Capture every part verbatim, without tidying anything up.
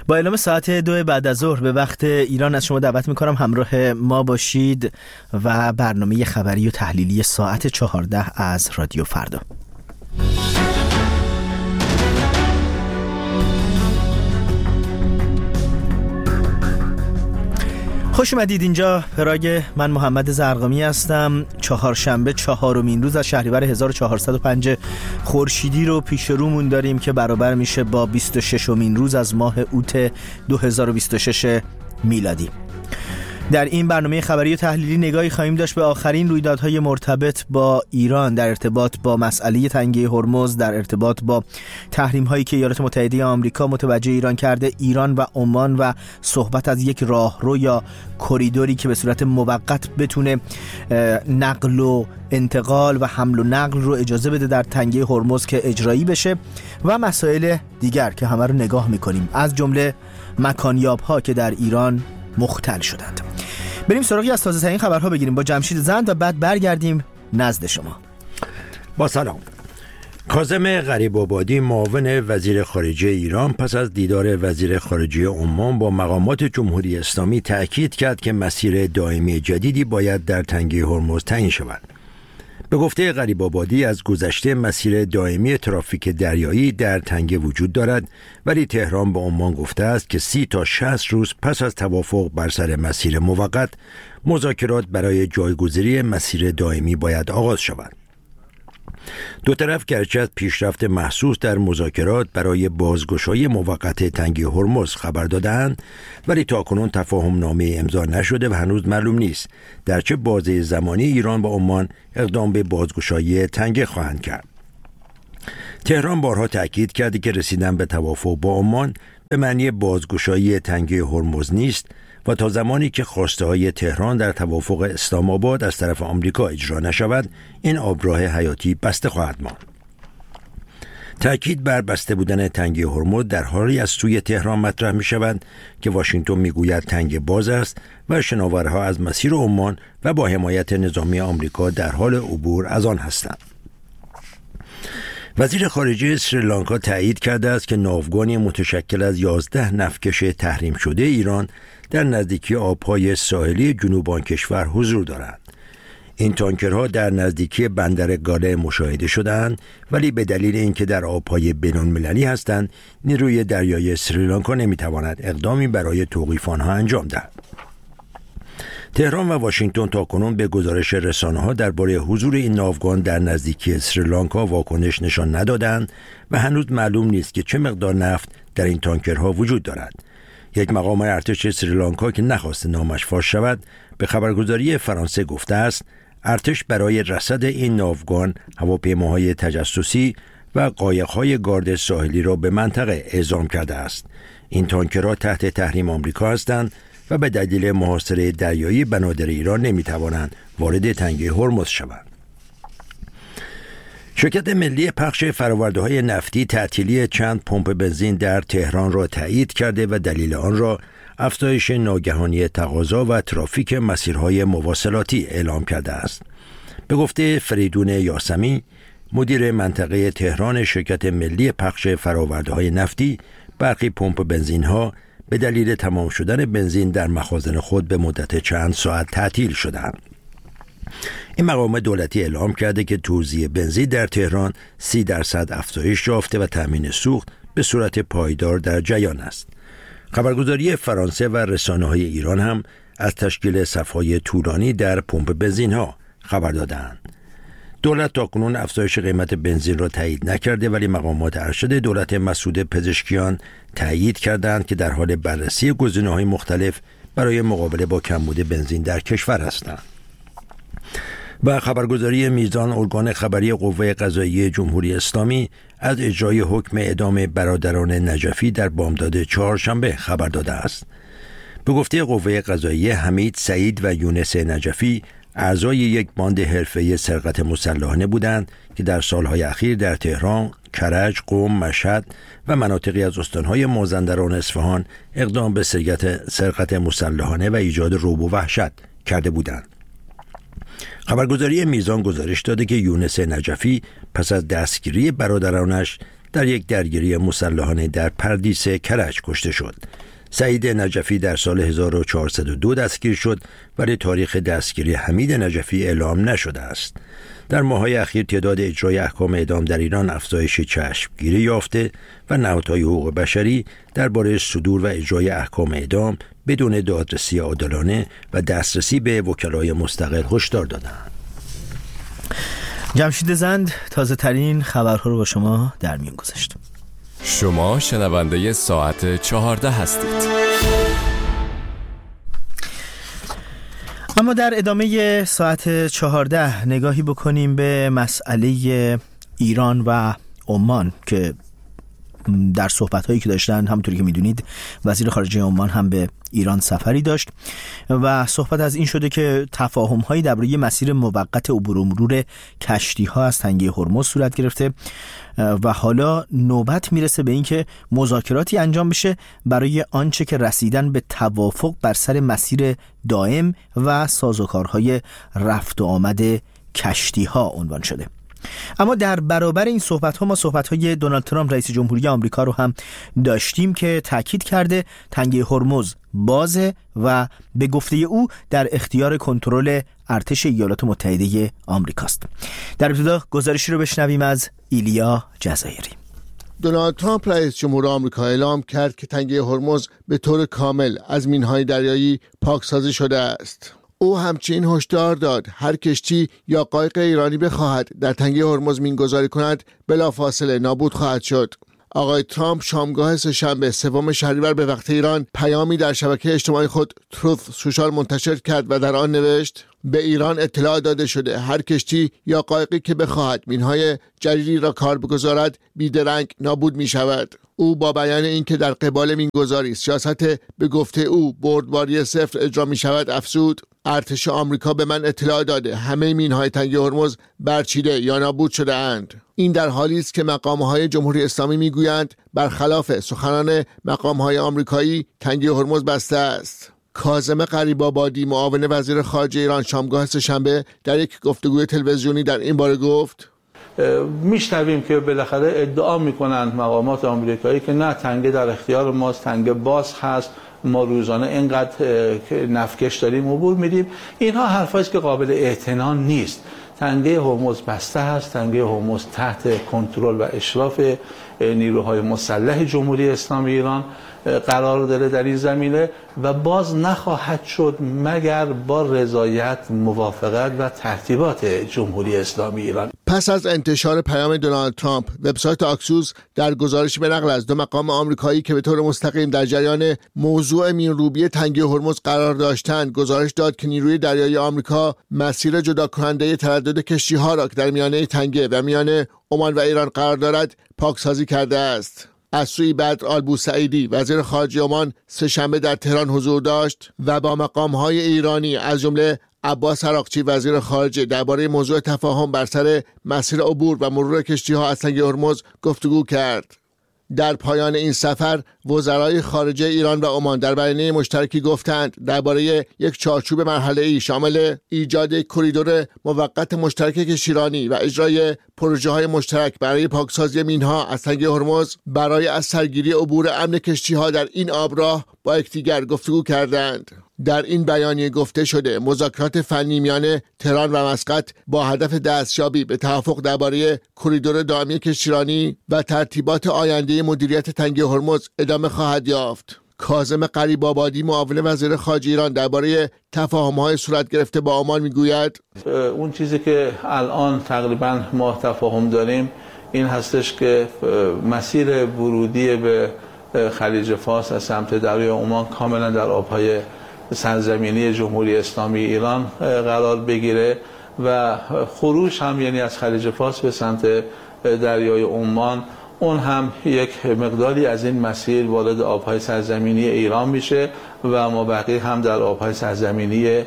با اعلام ساعت دو بعد از ظهر به وقت ایران از شما دعوت میکنم همراه ما باشید و برنامه خبری و تحلیلی ساعت چهارده از رادیو فردا. خوش اومدید اینجا پراگ. من محمد زرقامی هستم. چهارشنبه چهارمین روز از شهریور هزار و چهارصد و پنج خورشیدی رو پیش رومون داریم که برابر میشه با بیست و ششمین روز از ماه اوت دو هزار و بیست و شش میلادی. در این برنامه خبری و تحلیلی نگاهی خواهیم داشت به آخرین رویدادهای مرتبط با ایران در ارتباط با مسئله تنگه هرمز، در ارتباط با تحریم هایی که ایالات متحده آمریکا متوجه ایران کرده، ایران و عمان و صحبت از یک راهرو یا کریدوری که به صورت موقت بتونه نقل و انتقال و حمل و نقل رو اجازه بده در تنگه هرمز که اجرایی بشه و مسائل دیگر که همه رو نگاه میکنیم، از جمله مکانیاب ها که در ایران مختل شدند. بریم سراغی از تازه ترین خبرها بگیریم با جمشید زند و بعد برگردیم نزد شما. با سلام. کاظم غریب‌آبادی معاون وزیر خارجه ایران پس از دیدار وزیر خارجه عمان با مقامات جمهوری اسلامی تأکید کرد که مسیر دائمی جدیدی باید در تنگه هرمز تعیین شود. به گفته غریب‌آبادی از گذشته مسیر دائمی ترافیک دریایی در تنگه وجود دارد، ولی تهران به عمان گفته است که سی تا شصت روز پس از توافق بر سر مسیر موقت مذاکرات برای جایگزینی مسیر دائمی باید آغاز شود. دو طرف گرچه از پیشرفت محسوس در مذاکرات برای بازگشایی موقت تنگه هرمز خبر دادند، ولی تاکنون تفاهم نامه امضا نشده و هنوز معلوم نیست در چه بازه زمانی ایران و عمان اقدام به بازگشایی تنگه خواهند کرد. تهران بارها تأکید کرده که رسیدن به توافق با عمان به معنی بازگشایی تنگه هرمز نیست و تا زمانی که خواسته های تهران در توافق اسلام آباد از طرف آمریکا اجرا نشود، این آبراه حیاتی بسته خواهد ماند. تأکید بر بسته بودن تنگه هرمز در حالی از سوی تهران مطرح می شود که واشنگتن می گوید تنگه باز است و شناورها از مسیر عمان و با حمایت نظامی آمریکا در حال عبور از آن هستند. وزیر خارجه سریلانکا تایید کرده است که ناوگانی متشکل از یازده نفتکش تحریم شده ایران در نزدیکی آبهای ساحلی جنوب آن کشور حضور دارند. این تانکرها در نزدیکی بندر گاله مشاهده شدند، ولی به دلیل اینکه در آبهای بین‌المللی هستند، نیروی دریایی سریلانکا نمیتواند اقدامی برای توقیف آنها انجام دهد. تهران و واشنگتن تاکنون به گزارش رسانه‌ها درباره حضور این ناوگان در نزدیکی سریلانکا واکنش نشان ندادند و هنوز معلوم نیست که چه مقدار نفت در این تانکرها وجود دارد. یک مقام ارتش سریلانکا که نخواست نامش فاش شود به خبرگزاری فرانسه گفته است ارتش برای رصد این ناوگان هواپیماهای تجسسی و قایق‌های گارد ساحلی را به منطقه اعزام کرده است. این تانکرها تحت تحریم آمریکا هستند و به دلیل محاصره دریایی بنادر ایران نمی‌توانند وارد تنگه هرمز شوند. شرکت ملی پخش فرآورده‌های نفتی تعطیلی چند پمپ بنزین در تهران را تایید کرده و دلیل آن را افزایش ناگهانی تقاضا و ترافیک مسیرهای مواصلاتی اعلام کرده است. به گفته فریدون یاسمی، مدیر منطقه تهران شرکت ملی پخش فرآورده‌های نفتی، برخی پمپ بنزین‌ها به دلیل تمام شدن بنزین در مخازن خود به مدت چند ساعت تعطیل شدند. این مقام دولتی اعلام کرده که توزیع بنزین در تهران سی درصد افزایش یافته و تامین سوخت به صورت پایدار در جریان است. خبرگزاری فرانسه و رسانه‌های ایران هم از تشکیل صف‌های طولانی در پمپ بنزین‌ها خبر دادند. دولت تاکنون افزایش قیمت بنزین را تایید نکرده، ولی مقامات ارشد دولت مسعود پزشکیان تایید کردند که در حال بررسی گزینه‌های مختلف برای مقابله با کمبود بنزین در کشور هستند. و خبرگزاری میزان ارگان خبری قوه قضاییه جمهوری اسلامی از اجرای حکم اعدام برادران نجفی در بامداد چهارشنبه خبر داده است. به گفته قوه قضاییه، حمید، سعید و یونس نجفی اعضای یک باند حرفه‌ای سرقت مسلحانه بودند که در سالهای اخیر در تهران، کرج، قم، مشهد و مناطقی از استانهای مازندران و اصفهان اقدام به سرقت مسلحانه و ایجاد رعب و وحشت کرده بودند. خبرگزاری میزان گزارش داده که یونس نجفی پس از دستگیری برادرانش در یک درگیری مسلحانه در پردیس کرج کشته شد. سعید نجفی در سال هزار و چهارصد و دو دستگیر شد ولی تاریخ دستگیری حمید نجفی اعلام نشده است. در ماه‌های اخیر تعداد اجرای احکام اعدام در ایران افزایش چشمگیری یافته و نهادهای حقوق بشری درباره صدور و اجرای احکام اعدام بدون دادرسی عادلانه و دسترسی به وکلای مستقل هشدار دادند. جمشید زند تازه ترین خبرها رو با شما در میون گذاشت. شما شنونده ساعت چهارده هستید. اما در ادامه ساعت چهارده نگاهی بکنیم به مسئله ایران و عمان که در صحبت‌هایی که داشتن، همونطوری که می‌دونید وزیر خارجه عمان هم به ایران سفری داشت و صحبت از این شده که تفاهم‌هایی درباره مسیر موقت عبور و مرور کشتی‌ها از تنگه هرمز صورت گرفته و حالا نوبت میرسه به این که مذاکراتی انجام بشه برای آنچه که رسیدن به توافق بر سر مسیر دائم و سازوکارهای رفت و آمد کشتی‌ها عنوان شده. اما در برابر این صحبت‌ها ما صحبت‌های دونالد ترامپ رئیس جمهوری آمریکا رو هم داشتیم که تاکید کرده تنگه هرمز بازه و به گفته او در اختیار کنترل ارتش ایالات متحده آمریکاست. در ابتدا گزارشی رو بشنویم از ایلیا جزایری. دونالد ترامپ رئیس جمهور آمریکا اعلام کرد که تنگه هرمز به طور کامل از مین‌های دریایی پاکسازی شده است. او همچنین هشدار داد هر کشتی یا قایق ایرانی بخواهد در تنگه هرمز مین‌گذاری کند بلافاصله نابود خواهد شد. آقای ترامپ شامگاه سه‌شنبه سوم شهریور به وقت ایران پیامی در شبکه اجتماعی خود تروث سوشال منتشر کرد و در آن نوشت: به ایران اطلاع داده شده هر کشتی یا قایقی که بخواهد مین‌های جدیدی را کار بگذارد بیدرنگ نابود می شود. او با بیان اینکه در قبال مین‌گذاری سیاست به گفته او بردباری صفر اجرا می شود افزود: ارتش آمریکا به من اطلاع داده همه مین‌های تنگه هرمز برچیده یا نابود شده اند. این در حالی است که مقام‌های جمهوری اسلامی میگویند برخلاف سخنان مقام‌های آمریکایی تنگه هرمز بسته است. کاظم غریب‌آبادی معاون وزیر خارجه ایران شامگاه سه‌شنبه در یک گفتگوی تلویزیونی در این باره گفت: میشنویم که بالاخره ادعا میکنند مقامات آمریکایی که نه تنگه در اختیار ماست، تنگه باز هست، ما روزانه اینقدر نفکش داریم عبور میدیم. اینها حرفاست که قابل اعتنا نیست. تنگه هرمز بسته هست، تنگه هرمز تحت کنترل و اشراف نیروهای مسلح جمهوری اسلامی ایران قرار داره در این زمینه و باز نخواهد شد مگر با رضایت، موافقت و ترتیبات جمهوری اسلامی ایران. پس از انتشار پیام دونالد ترامپ، وبسایت آکسوس در گزارشی به نقل از دو مقام آمریکایی که به طور مستقیم در جریان موضوع مین‌روبی تنگه هرمز قرار داشتند، گزارش داد که نیروی دریایی آمریکا مسیر جدا کننده تردد کشتی‌ها را که در میانه تنگه و میانه عمان و ایران قرار دارد پاکسازی کرده است. از سوی بدر آلبوسعیدی وزیر خارجه عمان سه‌شنبه در تهران حضور داشت و با مقام‌های ایرانی از جمله عباس عراقچی وزیر خارجه درباره موضوع تفاهم بر سر مسیر عبور و مرور کشتی‌ها از تنگه هرمز گفتگو کرد. در پایان این سفر وزرای خارجه ایران و عمان در بیانیه مشترکی گفتند درباره یک چارچوب مرحله‌ای شامل ایجاد کریدور موقت مشترک کشتیرانی و اجرای پروژه‌های مشترک برای پاکسازی مین‌ها از تنگه هرمز برای از سرگیری عبور امن کشتی‌ها در این آبراه با یکدیگر گفتگو کردند. در این بیانیه گفته شده مذاکرات فنی میان تهران و مسقط با هدف دستیابی به توافق درباره کریدور دائمی کشتیرانی و ترتیبات آینده مدیریت تنگه هرمز ادامه خواهد یافت. کاظم غریب‌آبادی معاون وزیر خارجه ایران درباره تفاهم‌های صورت گرفته با عمان میگوید: اون چیزی که الان تقریبا ما تفاهم داریم این هستش که مسیر ورودی به خلیج فارس از سمت دریای عمان کاملا در آب‌های سرزمینی جمهوری اسلامی ایران قرار بگیره و خروج هم یعنی از خلیج فارس به سمت دریای عمان اون هم یک مقداری از این مسیر وارد آبهای سرزمینی ایران میشه و مابقی هم در آبهای سرزمینی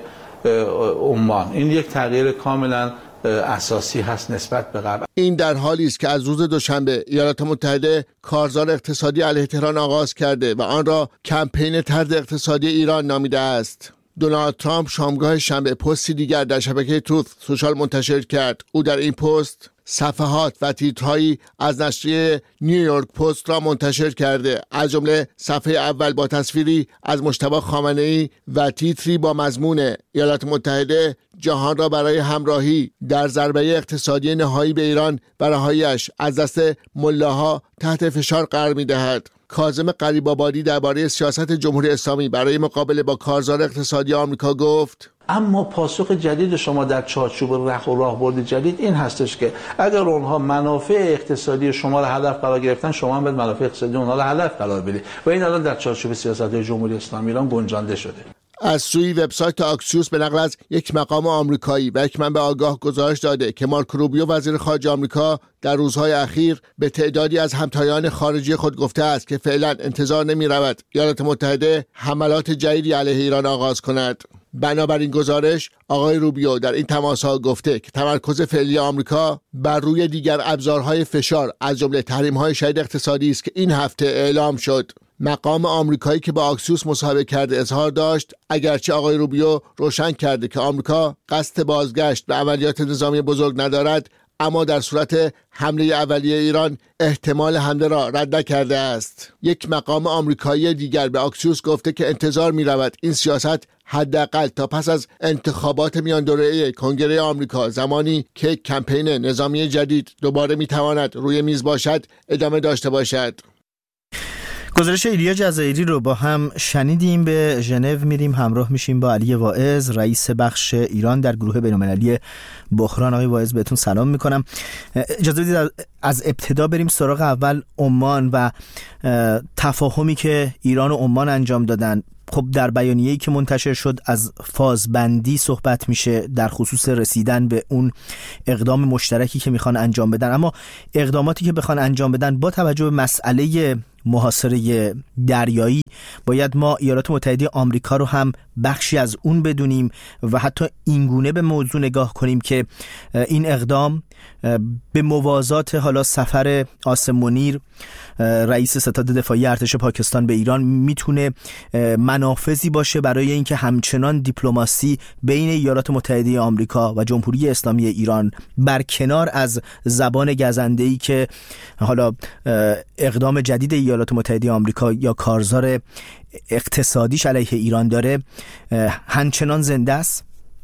عمان. این یک تغییر کاملا اساسی هست نسبت به قبل. این در حالی است که از روز دوشنبه ایالات متحده کارزار اقتصادی علیه تهران آغاز کرده و آن را کمپین طرد اقتصادی ایران نامیده است. دونالد ترامپ شامگاه شنبه پستی دیگر در شبکه تروث سوشال منتشر کرد. او در این پست صفحات و تیترهایی از نشریه نیویورک پست را منتشر کرده، از جمله صفحه اول با تصویری از مجتبی خامنه‌ای و تیتری با مضمون ایالات متحده جهان را برای همراهی در ضربه اقتصادی نهایی به ایران و رهایی‌اش از دست ملاها تحت فشار قرار می‌دهد. کاظم قریب‌آبادی درباره سیاست جمهوری اسلامی برای مقابله با کارزار اقتصادی آمریکا گفت: اما پاسخ جدید شما در چارچوب رخ و راهبرد جدید این هستش که اگر اونها منافع اقتصادی شما را هدف قرار گرفتن، شما هم باید منافع اقتصادی اونها را هدف قرار بدید و این الان در چارچوب سیاست‌های جمهوری اسلامی ایران گنجانده شده. از سوی وبسایت آکسیوس به نقل از یک مقام آمریکایی و یک منبع آگاه گزارش داده که مارک روبیو وزیر خارجه آمریکا در روزهای اخیر به تعدادی از همتایان خارجی خود گفته است که فعلا انتظار نمی رود ایالات متحده حملات جدیدی علیه ایران آغاز کند. بنابراین گزارش آقای روبیو در این تماس‌ها گفته که تمرکز فعلی آمریکا بر روی دیگر ابزارهای فشار از جمله تحریم‌های شدید اقتصادی است که این هفته اعلام شد. مقام آمریکایی که با آکسیوس مصاحبه کرده اظهار داشت اگرچه آقای روبیو روشن کرده که آمریکا قصد بازگشت به عملیات نظامی بزرگ ندارد، اما در صورت حمله اولیه ایران احتمال حمله را رد نکرده است. یک مقام آمریکایی دیگر به آکسیوس گفته که انتظار می رود این سیاست حداقل تا پس از انتخابات میان دوره‌ای کنگره آمریکا، زمانی که کمپین نظامی جدید دوباره می تواند روی میز باشد، ادامه داشته باشد. گزارش ایلیا جزایری رو با هم شنیدیم. به ژنو میریم، همراه میشیم با علی واعظ، رئیس بخش ایران در گروه بین‌المللی بحران. آقای واعظ بهتون سلام میکنم. اجازه بدید از ابتدا بریم سراغ اول عمان و تفاهمی که ایران و عمان انجام دادن. خب در بیانیه‌ای که منتشر شد از فازبندی صحبت میشه در خصوص رسیدن به اون اقدام مشترکی که میخوان انجام بدن، اما اقداماتی که بخوان انجام بدن با توجه به مسئله محاصره دریایی باید ما ایالات متحده آمریکا رو هم بخشی از اون بدونیم و حتی اینگونه به موضوع نگاه کنیم که این اقدام به موازات حالا سفر عاصم منیر رئیس ستاد دفاعی ارتش پاکستان به ایران میتونه منافذی باشه برای اینکه همچنان دیپلماسی بین ایالات متحده آمریکا و جمهوری اسلامی ایران بر کنار از زبان گزنده‌ای که حالا اقدام جدید ایالات متحده آمریکا یا کارزار اقتصادیش علیه ایران داره همچنان زنده است.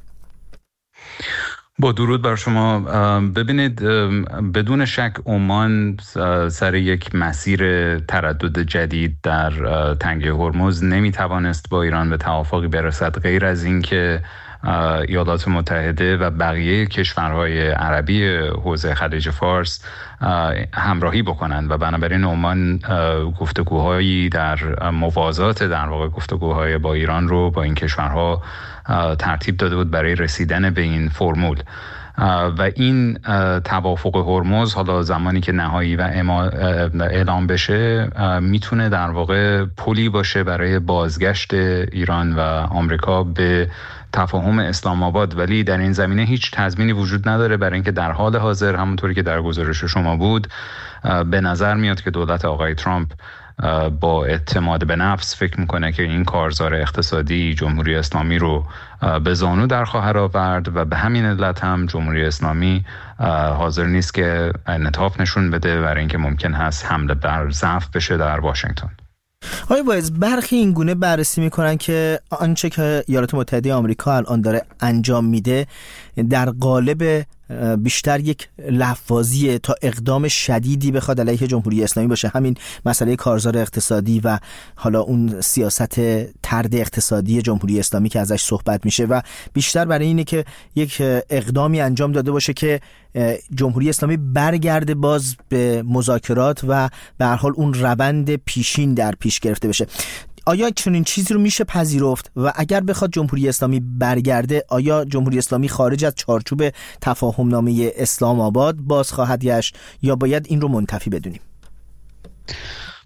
با درود بر شما. ببینید، بدون شک عمان سر یک مسیر تردد جدید در تنگه هرمز نمیتوانست با ایران به توافقی برسد، غیر از این که ایالات متحده و بقیه کشورهای عربی حوزه خلیج فارس همراهی بکنند و بنابراین عمان گفتگوهایی در موازات در واقع گفتگوهای با ایران رو با این کشورها ترتیب داده بود برای رسیدن به این فرمول و این توافق هرمز حالا زمانی که نهایی و اعلام بشه میتونه در واقع پلی باشه برای بازگشت ایران و آمریکا به تفاهم اسلام آباد، ولی در این زمینه هیچ تضمینی وجود نداره برای اینکه در حال حاضر همونطوری که در گزارش شما بود به نظر میاد که دولت آقای ترامپ با اعتماد به نفس فکر میکنه که این کارزار اقتصادی جمهوری اسلامی رو به زانو در خواهد آورد و به همین علت هم جمهوری اسلامی حاضر نیست که انعطاف نشون بده برای اینکه ممکن هست حمله بر ضعف بشه در واشنگتن. آقای واعظ، برخی این گونه بررسی میکنن که آنچه که ایالات متحده آمریکا الان داره انجام میده در قالب بیشتر یک لفاظیه تا اقدام شدیدی بخواد علیه جمهوری اسلامی باشه. همین مسئله کارزار اقتصادی و حالا اون سیاست طرد اقتصادی جمهوری اسلامی که ازش صحبت میشه و بیشتر برای اینه که یک اقدامی انجام داده باشه که جمهوری اسلامی برگرده باز به مذاکرات و به هر حال اون روند پیشین در پیش گرفته بشه. آیا چنین چیزی رو میشه پذیرفت و اگر بخواد جمهوری اسلامی برگرده، آیا جمهوری اسلامی خارج از چارچوب تفاهم نامه اسلام آباد باز خواهد گشت یا باید این رو منتفی بدونیم؟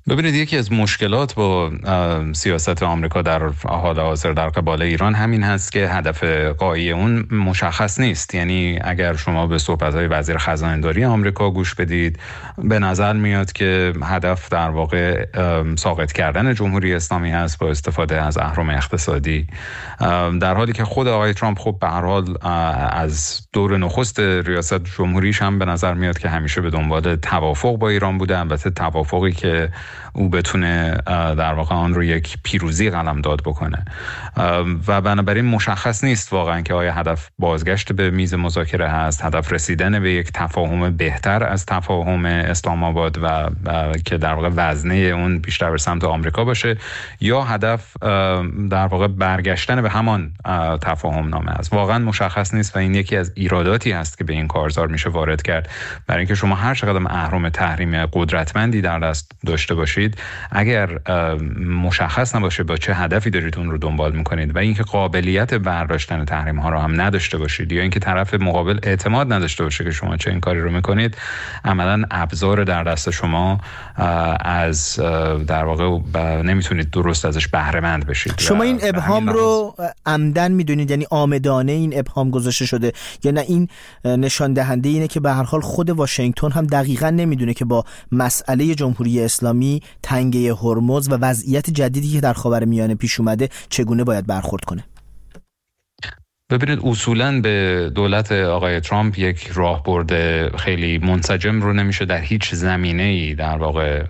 ببینید یکی از مشکلات با سیاست آمریکا در حال حاضر در قبال ایران همین هست که هدف غایی اون مشخص نیست. یعنی اگر شما به صحبت‌های وزیر خزانه‌داری آمریکا گوش بدید، به نظر میاد که هدف در واقع ساقط کردن جمهوری اسلامی هست با استفاده از اهرم اقتصادی، در حالی که خود آقای ترامپ خب به هر حال از دور نخست ریاست جمهوریش هم به نظر میاد که همیشه به دنبال توافق با ایران بوده، البته توافقی که او بتونه در واقع آن رو یک پیروزی قلمداد بکنه و بنابراین مشخص نیست واقعا که آیا هدف بازگشت به میز مذاکره هست، هدف رسیدن به یک تفاهم بهتر از تفاهم اسلام آباد و که در واقع وزنه اون بیشتر به سمت آمریکا باشه، یا هدف در واقع برگشتن به همان تفاهم نامه است. واقعا مشخص نیست و این یکی از ایراداتی هست که به این کارزار میشه وارد کرد، برای اینکه شما هر چقدر اهرم تحریم قدرتمندی در دست داشته باشید، اگر مشخص نباشه با چه هدفی دارید اون رو دنبال میکنید و اینکه قابلیت برداشتن تحریم ها رو هم نداشته باشید یا اینکه طرف مقابل اعتماد نداشته باشه که شما چه این کاری رو میکنید، عملا ابزار در دست شما از در واقع نمیتونید درست ازش بهره مند بشید. شما این ابهام رو عمدن میدونید، یعنی آمدانه این ابهام گذاشته شده، یا نه این نشان دهنده اینه که به هر حال خود واشنگتن هم دقیقاً نمیدونه که با مسئله جمهوری اسلامی، تنگه هرمز و وضعیت جدیدی که در خاورمیانه پیش اومده چگونه باید برخورد کنه؟ ببینید اصولاً به دولت آقای ترامپ یک راهبرد خیلی منسجم رو نمیشه در هیچ زمینه‌ای در واقع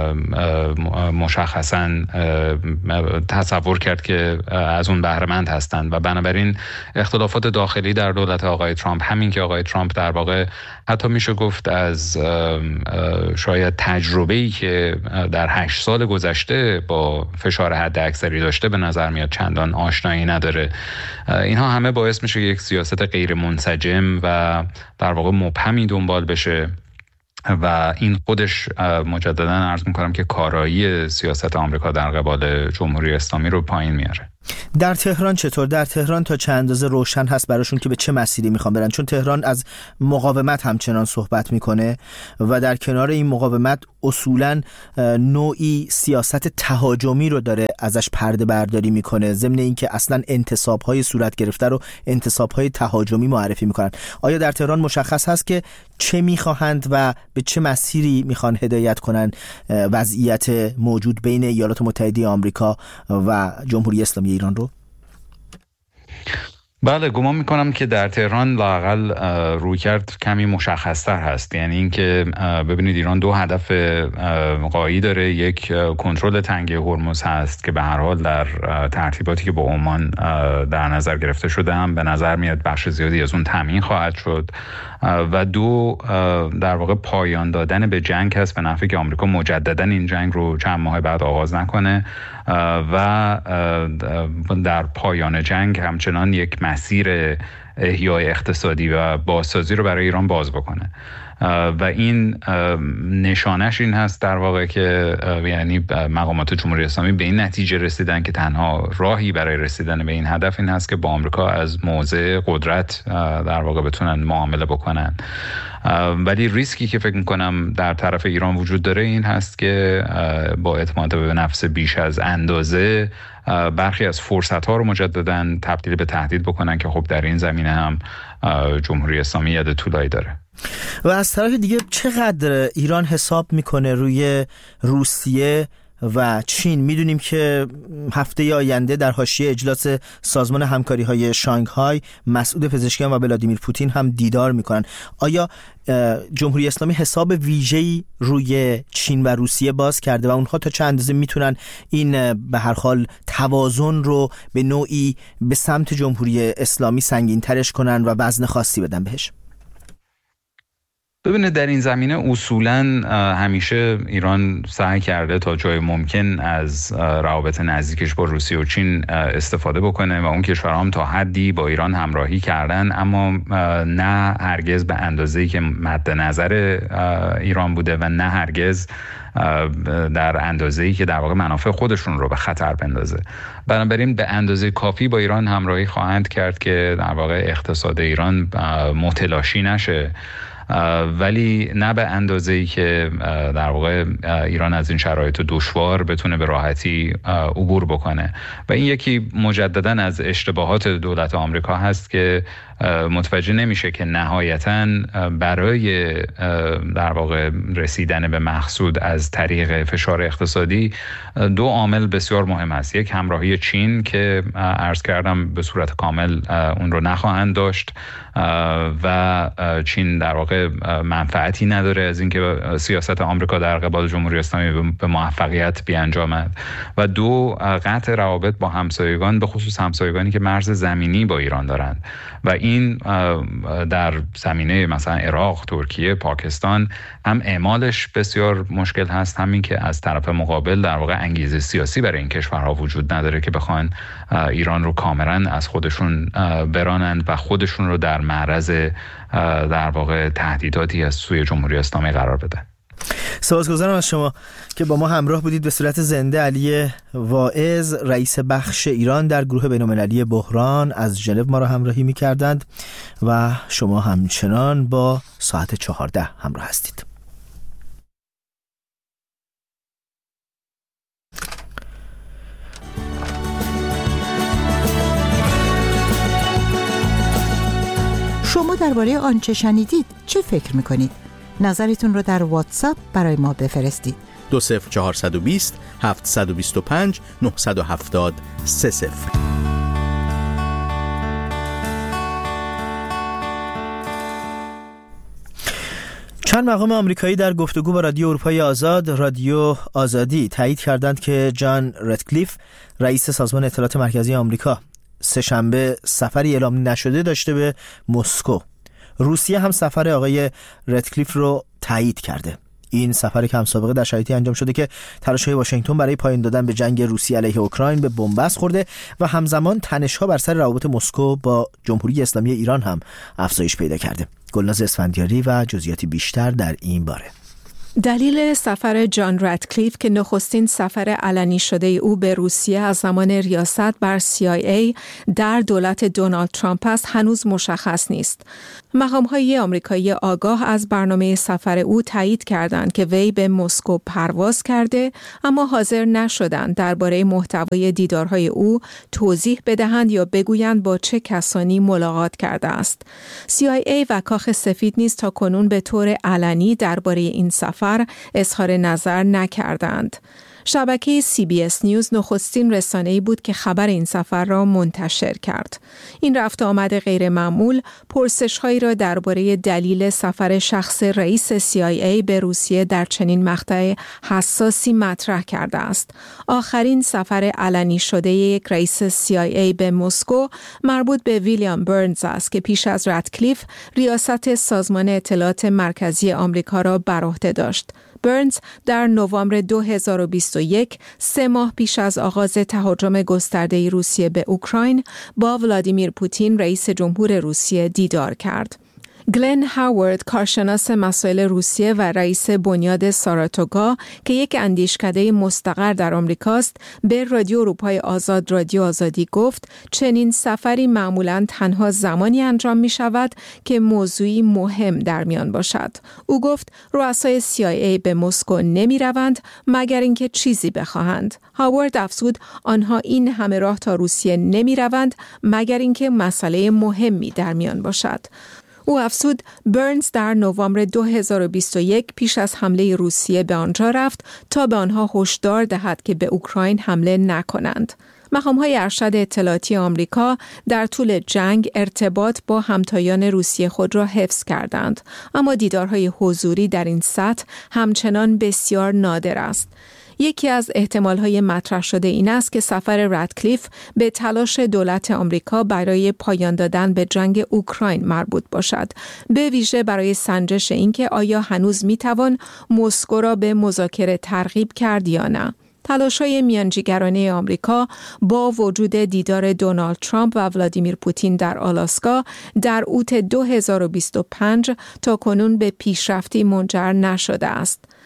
مشخصاً تصور کرد که از اون بهره مند هستند و بنابراین اختلافات داخلی در دولت آقای ترامپ، همین که آقای ترامپ در واقع حتی میشه گفت از شاید تجربه‌ای که در هشت سال گذشته با فشار حد اکثری داشته به نظر میاد چندان آشنایی نداره. اینها همه باعث میشه یک سیاست غیر منسجم و در واقع مبهمی دنبال بشه و این خودش مجددا عرض میکنم که کارایی سیاست آمریکا در قبال جمهوری اسلامی رو پایین میاره. در تهران چطور؟ در تهران تا چه اندازه روشن هست براشون که به چه مسیری میخوان برن؟ چون تهران از مقاومت همچنان صحبت میکنه و در کنار این مقاومت اصولاً نوعی سیاست تهاجمی رو داره ازش پرده برداری میکنه، ضمن اینکه اصلاً انتصاب‌های صورت گرفته رو انتصاب‌های تهاجمی معرفی میکنن. آیا در تهران مشخص هست که چه میخواهند و به چه مسیری میخوان هدایت کنن وضعیت موجود بین ایالات متحده آمریکا و جمهوری اسلامی ایران رو؟ بله، گمان میکنم که در تهران لااقل رویکرد کمی مشخص‌تر هست. یعنی اینکه ببینید ایران دو هدف غایی داره، یک کنترل تنگه هرمز هست که به هر حال در ترتیباتی که با عمان در نظر گرفته شده هم به نظر میاد بخش زیادی از اون تامین خواهد شد، و دو در واقع پایان دادن به جنگ هست به نفعی که آمریکا مجددا این جنگ رو چند ماه بعد آغاز نکنه و در پایان جنگ همچنان یک مسیر احیای اقتصادی و بازسازی رو برای ایران باز بکنه و این نشانش این هست در واقع که یعنی مقامات جمهوری اسلامی به این نتیجه رسیدن که تنها راهی برای رسیدن به این هدف این هست که با آمریکا از موضع قدرت در واقع بتونن معامله بکنن. ولی ریسکی که فکر میکنم در طرف ایران وجود داره این هست که با اعتماد به نفس بیش از اندازه برخی از فرصت‌ها رو مجدداً تبدیل به تهدید بکنن که خب در این زمینه هم جمهوری اسلامی ید طولایی داره. و از طرف دیگه چقدر ایران حساب میکنه روی روسیه و چین؟ میدونیم که هفته آینده در حاشیه اجلاس سازمان همکاری‌های شانگهای مسعود پزشکیان و ولادیمیر پوتین هم دیدار میکنن. آیا جمهوری اسلامی حساب ویژه‌ای روی چین و روسیه باز کرده و اونها تا چه اندازه میتونن این به هر حال توازن رو به نوعی به سمت جمهوری اسلامی سنگین ترش کنن و وزن خاصی بدن بهش؟ ببینید در این زمینه اصولاً همیشه ایران سعی کرده تا جای ممکن از روابط نزدیکش با روسیه و چین استفاده بکنه و اون کشورها هم تا حدی با ایران همراهی کردن، اما نه هرگز به اندازه‌ای که مد نظر ایران بوده و نه هرگز در اندازه‌ای که در واقع منافع خودشون رو به خطر بندازه. بنابراین به اندازه کافی با ایران همراهی خواهند کرد که در واقع اقتصاد ایران متلاشی نشه ولی نه به اندازه‌ای که در واقع ایران از این شرایط دشوار بتونه به راحتی عبور بکنه. و این یکی مجدداً از اشتباهات دولت آمریکا هست که متوجه نمیشه که نهایتاً برای در واقع رسیدن به مقصود از طریق فشار اقتصادی دو عامل بسیار مهم است. یک، همراهی چین که عرض کردم به صورت کامل اون رو نخواهند داشت و چین در واقع منفعتی نداره از اینکه سیاست آمریکا در قبال جمهوری اسلامی به موفقیت بیانجامد. و دو، قطع روابط با همسایگان، به خصوص همسایگانی که مرز زمینی با ایران دارند و این در زمینه مثلا عراق، ترکیه، پاکستان هم اعمالش بسیار مشکل هست، همین که از طرف مقابل در واقع انگیزه سیاسی برای این کشورها وجود نداره که بخوان ایران رو کاملا از خودشون برانند و خودشون رو در معرض در واقع تهدیداتی از سوی جمهوری اسلامی قرار بدن. سپاسگزارم از شما که با ما همراه بودید. به صورت زنده علی واعظ، رئیس بخش ایران در گروه بین‌المللی بحران، از ژنو ما را همراهی می‌کردند و شما همچنان با ساعت چهارده همراه هستید. شما درباره آنچه شنیدید چه فکر می‌کنید؟ نظرتون رو در واتساپ برای ما بفرستید. دو صفر چهارصد و بیست هفتصد و بیست و پنج نهصد و هفتاد سه صفر. چند مقام آمریکایی در گفتگو با رادیو اروپای آزاد، رادیو آزادی، تایید کردند که جان رتکلیف، رئیس سازمان اطلاعات مرکزی آمریکا، سه شنبه سفری اعلام نشده داشته به مسکو. روسیه هم سفر آقای رتکلیف رو تایید کرده. این سفر کم سابقه در شرایطی انجام شده که تلاش‌های واشنگتن برای پایان دادن به جنگ روسیه علیه اوکراین به بنبست خورده و همزمان تنش‌ها بر سر روابط مسکو با جمهوری اسلامی ایران هم افزایش پیدا کرده. گلناز اسفندیاری و جزئیاتی بیشتر در این باره. دلیل سفر جان رتکلیف که نخستین سفر علنی شده او به روسیه از زمان ریاست بر سی آی ای در دولت دونالد ترامپ است هنوز مشخص نیست. مقام‌های آمریکایی آگاه از برنامه سفر او تایید کردند که وی به مسکو پرواز کرده، اما حاضر نشدند درباره محتوای دیدارهای او توضیح بدهند یا بگویند با چه کسانی ملاقات کرده است. سی آی ای و کاخ سفید نیز تا کنون به طور علنی درباره این سفر اظهار نظر نکردند. شبکه سی بی اس نیوز نخستین رسانه‌ای بود که خبر این سفر را منتشر کرد. این رفت آمد غیر معمول پرسش‌هایی را درباره دلیل سفر شخص رئیس سی آی ای به روسیه در چنین مقطع حساسی مطرح کرده است. آخرین سفر علنی شده یک رئیس سی آی ای به مسکو مربوط به ویلیام برنز است که پیش از رتکلیف ریاست سازمان اطلاعات مرکزی آمریکا را بر عهده داشت. برنز در نوامبر دو هزار و بیست و یک، سه ماه پیش از آغاز تهاجم گسترده روسیه به اوکراین، با ولادیمیر پوتین رئیس جمهور روسیه دیدار کرد. گلن هاوارد، کارشناس مسائل روسیه و رئیس بنیاد ساراتوگا که یک اندیشکده مستقر در آمریکاست، به رادیو اروپای آزاد رادیو آزادی گفت چنین سفری معمولاً تنها زمانی انجام می شود که موضوعی مهم در میان باشد. او گفت رؤسای سی آی ای به مسکو نمی روند مگر اینکه چیزی بخواهند. هاوارد افزود آنها این همه راه تا روسیه نمی روند مگر اینکه مسئله مهمی در میان باشد. او افزود برنز در نوامبر دو هزار و بیست و یک پیش از حمله روسیه به آنجا رفت تا به آنها هشدار دهد که به اوکراین حمله نکنند. مقام‌های ارشد اطلاعاتی آمریکا در طول جنگ ارتباط با همتایان روسیه خود را حفظ کردند، اما دیدارهای حضوری در این سطح همچنان بسیار نادر است. یکی از احتمال‌های مطرح شده این است که سفر رتکلیف به تلاش دولت آمریکا برای پایان دادن به جنگ اوکراین مربوط باشد، به ویژه برای سنجش اینکه آیا هنوز می‌توان مسکو را به مذاکره ترغیب کرد یا نه. تلاش‌های میانجیگرانه آمریکا با وجود دیدار دونالد ترامپ و ولادیمیر پوتین در آلاسکا در اوت دو هزار و بیست و پنج تا کنون به پیشرفتی منجر نشده است.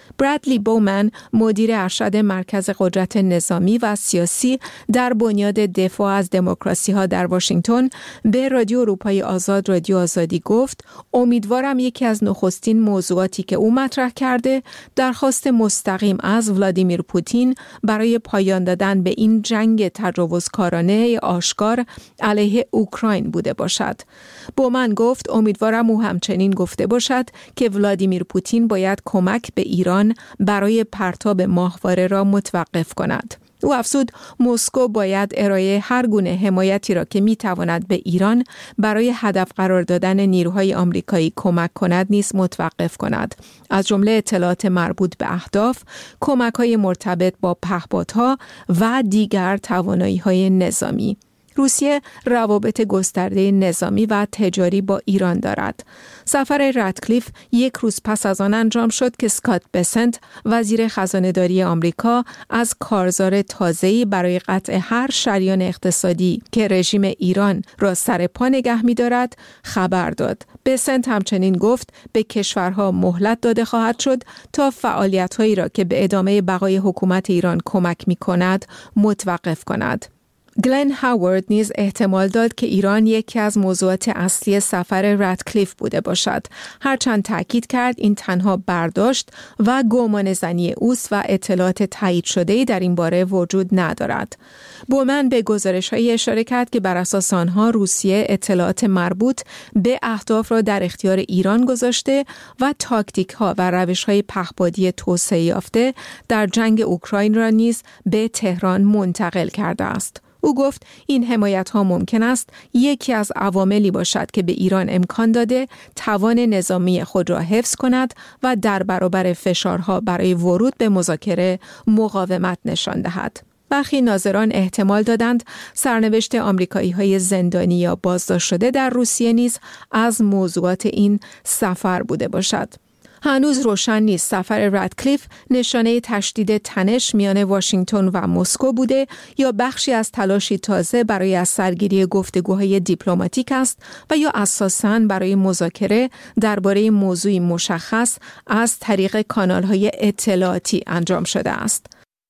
برادلی بومن مدیر ارشد مرکز قدرت نظامی و سیاسی در بنیاد دفاع از دموکراسی ها در واشنگتن به رادیو اروپای آزاد رادیو آزادی گفت امیدوارم یکی از نخستین موضوعاتی که او مطرح کرده درخواست مستقیم از ولادیمیر پوتین برای پایان دادن به این جنگ تجاوزکارانه آشکار علیه اوکراین بوده باشد. بومن گفت امیدوارم او همچنین گفته باشد که ولادیمیر پوتین باید کمک به ایران برای پرتاب ماهواره را متوقف کند. او افزود مسکو باید ارائه هر گونه حمایتی را که میتواند به ایران برای هدف قرار دادن نیروهای آمریکایی کمک کند نیز متوقف کند. از جمله اطلاعات مربوط به اهداف، کمک‌های مرتبط با پهپادها و دیگر توانایی‌های نظامی. روسیه روابط گسترده نظامی و تجاری با ایران دارد. سفر رادکلیف یک روز پس از آن انجام شد که اسکات بسنت وزیر خزانه‌داری آمریکا از کارزار تازه‌ای برای قطع هر شریان اقتصادی که رژیم ایران را سر پا نگه می‌دارد خبر داد. بسنت همچنین گفت به کشورها مهلت داده خواهد شد تا فعالیت‌هایی را که به ادامه بقای حکومت ایران کمک می‌کند متوقف کند. گلن هاوارد نیز احتمال داد که ایران یکی از موضوعات اصلی سفر رادکلیف بوده باشد، هرچند تاکید کرد این تنها برداشت و گمان زنی اوست و اطلاعات تایید شده‌ای در این باره وجود ندارد. بومن به گزارش‌های اشاره کرد که بر اساس آنها روسیه اطلاعات مربوط به اهداف را در اختیار ایران گذاشته و تاکتیک‌ها و روش‌های پهپادی توسعه یافته در جنگ اوکراین را نیز به تهران منتقل کرده است. او گفت این حمایت‌ها ممکن است یکی از عواملی باشد که به ایران امکان داده توان نظامی خود را حفظ کند و در برابر فشارها برای ورود به مذاکره مقاومت نشان دهد. برخی ناظران احتمال دادند سرنوشت آمریکایی‌های زندانی یا بازداشت شده در روسیه نیز از موضوعات این سفر بوده باشد. هنوز روشن نیست سفر رادکلیف نشانه تشدید تنش میان واشنگتن و مسکو بوده یا بخشی از تلاشی تازه برای از سرگیری گفتگوهای دیپلماتیک است و یا اساساً برای مذاکره درباره موضوعی مشخص از طریق کانال‌های اطلاعاتی انجام شده است.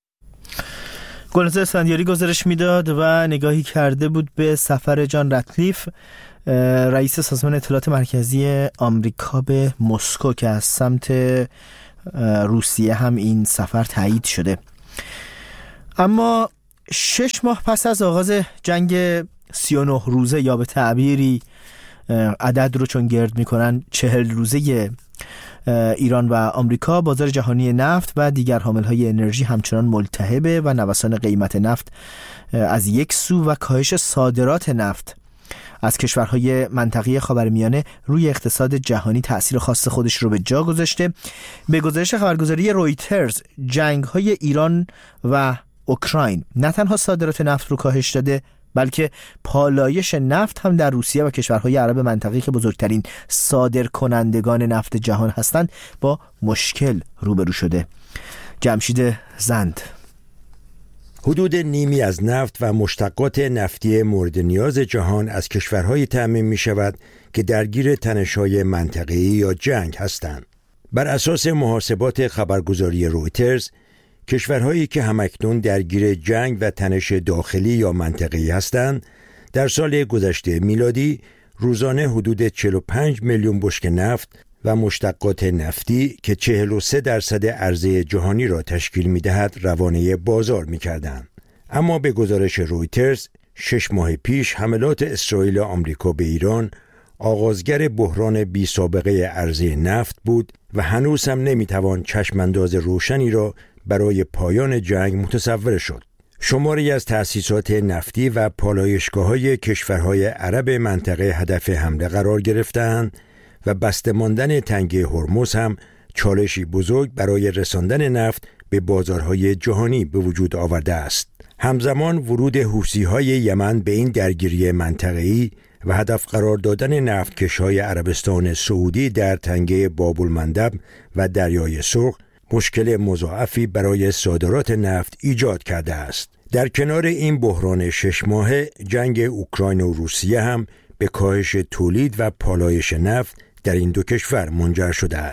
گلناز اسفندیاری گزارش میداد و نگاهی کرده بود به سفر جان رادکلیف، رئیس سازمان اطلاعات مرکزی آمریکا به مسکو که از سمت روسیه هم این سفر تایید شده. اما شش ماه پس از آغاز جنگ سی و نه روزه یا به تعبیری عدد رو چون گرد میکنن چهل روزه ایران و آمریکا، بازار جهانی نفت و دیگر حاملهای انرژی همچنان ملتهبه و نوسان قیمت نفت از یک سو و کاهش صادرات نفت از کشورهای منطقه خاورمیانه روی اقتصاد جهانی تأثیر خاص خودش رو به جا گذاشته. به گزارش خبرگزاری رویترز، جنگ‌های ایران و اوکراین نه تنها صادرات نفت رو کاهش داده، بلکه پالایش نفت هم در روسیه و کشورهای عرب منطقه‌ای که بزرگترین صادرکنندگان نفت جهان هستند با مشکل روبرو شده. جمشید زند: حدود نیمی از نفت و مشتقات نفتی مورد نیاز جهان از کشورهای تأمین می شود که درگیر تنش‌های منطقه‌ای یا جنگ هستند. بر اساس محاسبات خبرگزاری رویترز، کشورهایی که همکنون درگیر جنگ و تنش داخلی یا منطقه‌ای هستند، در سال گذشته میلادی روزانه حدود چهل و پنج میلیون بشکه نفت و مشتقات نفتی که چهل و سه درصد عرضه جهانی را تشکیل می‌دهد روانه بازار می‌کردند. اما به گزارش رویترز، شش ماه پیش حملات اسرائیل و آمریکا به ایران آغازگر بحران بی سابقه عرضه نفت بود و هنوز هم نمی‌توان چشمانداز روشنی را برای پایان جنگ متصور شد. شماری از تأسیسات نفتی و پالایشگاه‌های کشورهای عرب منطقه هدف حمله قرار گرفتند و بسته ماندن تنگه هرمز هم چالشی بزرگ برای رساندن نفت به بازارهای جهانی به وجود آورده است. همزمان ورود حوثی‌های یمن به این درگیری منطقه‌ای و هدف قرار دادن نفتکش‌های عربستان سعودی در تنگه باب‌المندب و دریای سرخ مشکل مضاعفی برای صادرات نفت ایجاد کرده است. در کنار این بحران شش ماهه، جنگ اوکراین و روسیه هم به کاهش تولید و پالایش نفت در این دو کشور منجر شده است.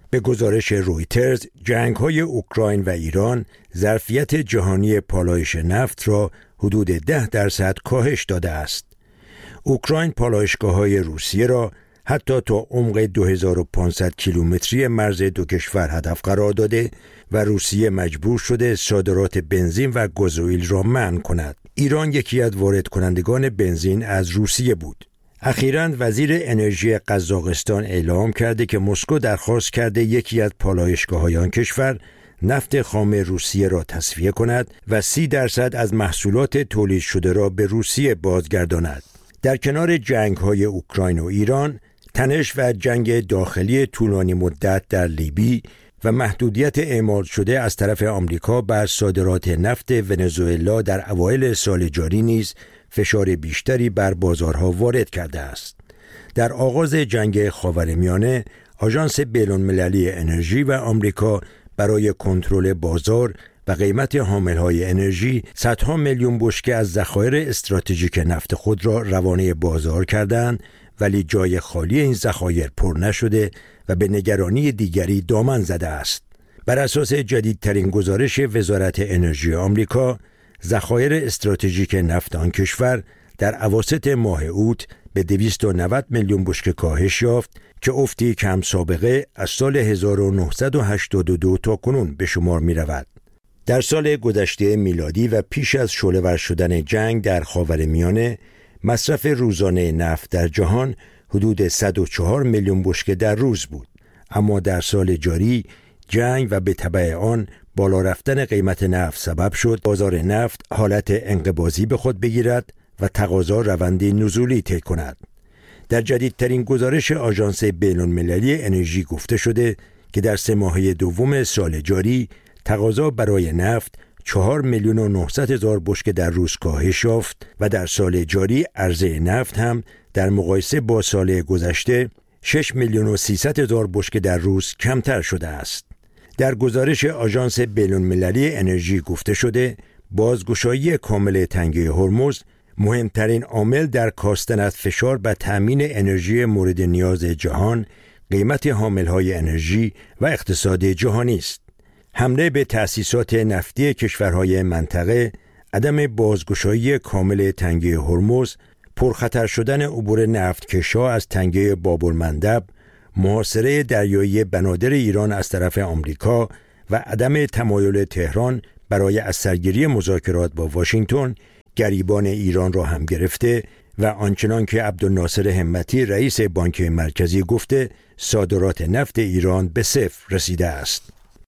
به گزارش رویترز، جنگ‌های اوکراین و ایران ظرفیت جهانی پالایش نفت را حدود ده درصد کاهش داده است. اوکراین پالایشگاه‌های روسیه را حتی تا عمق دو هزار و پانصد کیلومتری مرز دو کشور هدف قرار داده و روسیه مجبور شده صادرات بنزین و گازوئیل را منع کند. ایران یکی از وارد کنندگان بنزین از روسیه بود. اخیراً وزیر انرژی قزاقستان اعلام کرده که مسکو درخواست کرده یکی از پالایشگاه‌های آن کشور نفت خام روسیه را تصفیه کند و سی درصد از محصولات تولید شده را به روسیه بازگرداند. در کنار جنگ‌های اوکراین و ایران، تنش و جنگ داخلی طولانی مدت در لیبی و محدودیت اعمال شده از طرف آمریکا بر صادرات نفت ونزوئلا در اوایل سال جاری نیز فشار بیشتری بر بازارها وارد کرده است. در آغاز جنگ خاورمیانه، آژانس بین‌المللی انرژی و آمریکا برای کنترل بازار و قیمت حامل‌های انرژی صدها میلیون بشکه از ذخایر استراتژیک نفت خود را روانه بازار کردند، ولی جای خالی این ذخایر پر نشده و به نگرانی دیگری دامن زده است. بر اساس جدیدترین گزارش وزارت انرژی آمریکا، ذخایر استراتژیک نفت آن کشور در اواسط ماه اوت به دویست و نود میلیون بشکه کاهش یافت که افتی کم سابقه از سال هزار و نهصد و هشتاد و دو تا کنون به شمار می رود. در سال گذشته میلادی و پیش از شعله‌ور شدن جنگ در خاورمیانه، مصرف روزانه نفت در جهان حدود صد و چهار میلیون بشکه در روز بود. اما در سال جاری جنگ و به تبع آن بالا رفتن قیمت نفت سبب شد بازار نفت حالت انقباضی به خود بگیرد و تقاضا روندی نزولی طی کند. در جدیدترین گزارش آژانس بین‌المللی انرژی گفته شده که در سه ماهه دوم سال جاری تقاضا برای نفت چهار میلیون و نهصد هزار بشکه در روز کاهش یافت و در سال جاری عرضه نفت هم در مقایسه با سال گذشته شش میلیون و سیصد هزار بشکه در روز کمتر شده است. در گزارش آژانس بین‌المللی انرژی گفته شده بازگشایی کامل تنگه هرمز مهمترین عامل در کاستن از فشار بر تأمین انرژی مورد نیاز جهان، قیمت حامل‌های انرژی و اقتصاد جهانی است. حمله به تأسیسات نفتی کشورهای منطقه، عدم بازگشایی کامل تنگه هرمز، پرخطر شدن عبور نفتکش‌ها از تنگه باب‌المندب، محاصره دریایی بنادر ایران از طرف آمریکا و عدم تمایل تهران برای از سرگیری مذاکرات با واشنگتن گریبان ایران را هم گرفته و آنچنان که عبدالناصر همتی رئیس بانک مرکزی گفته صادرات نفت ایران به صفر رسیده است.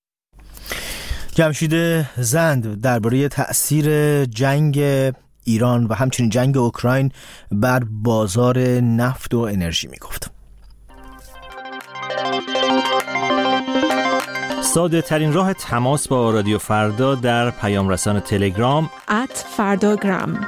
جمشید زند درباره تأثیر جنگ ایران و همچنین جنگ اوکراین بر بازار نفت و انرژی می گفت. ساده ترین راه تماس با رادیو فردا در پیام رسان تلگرام ات فرداگرام.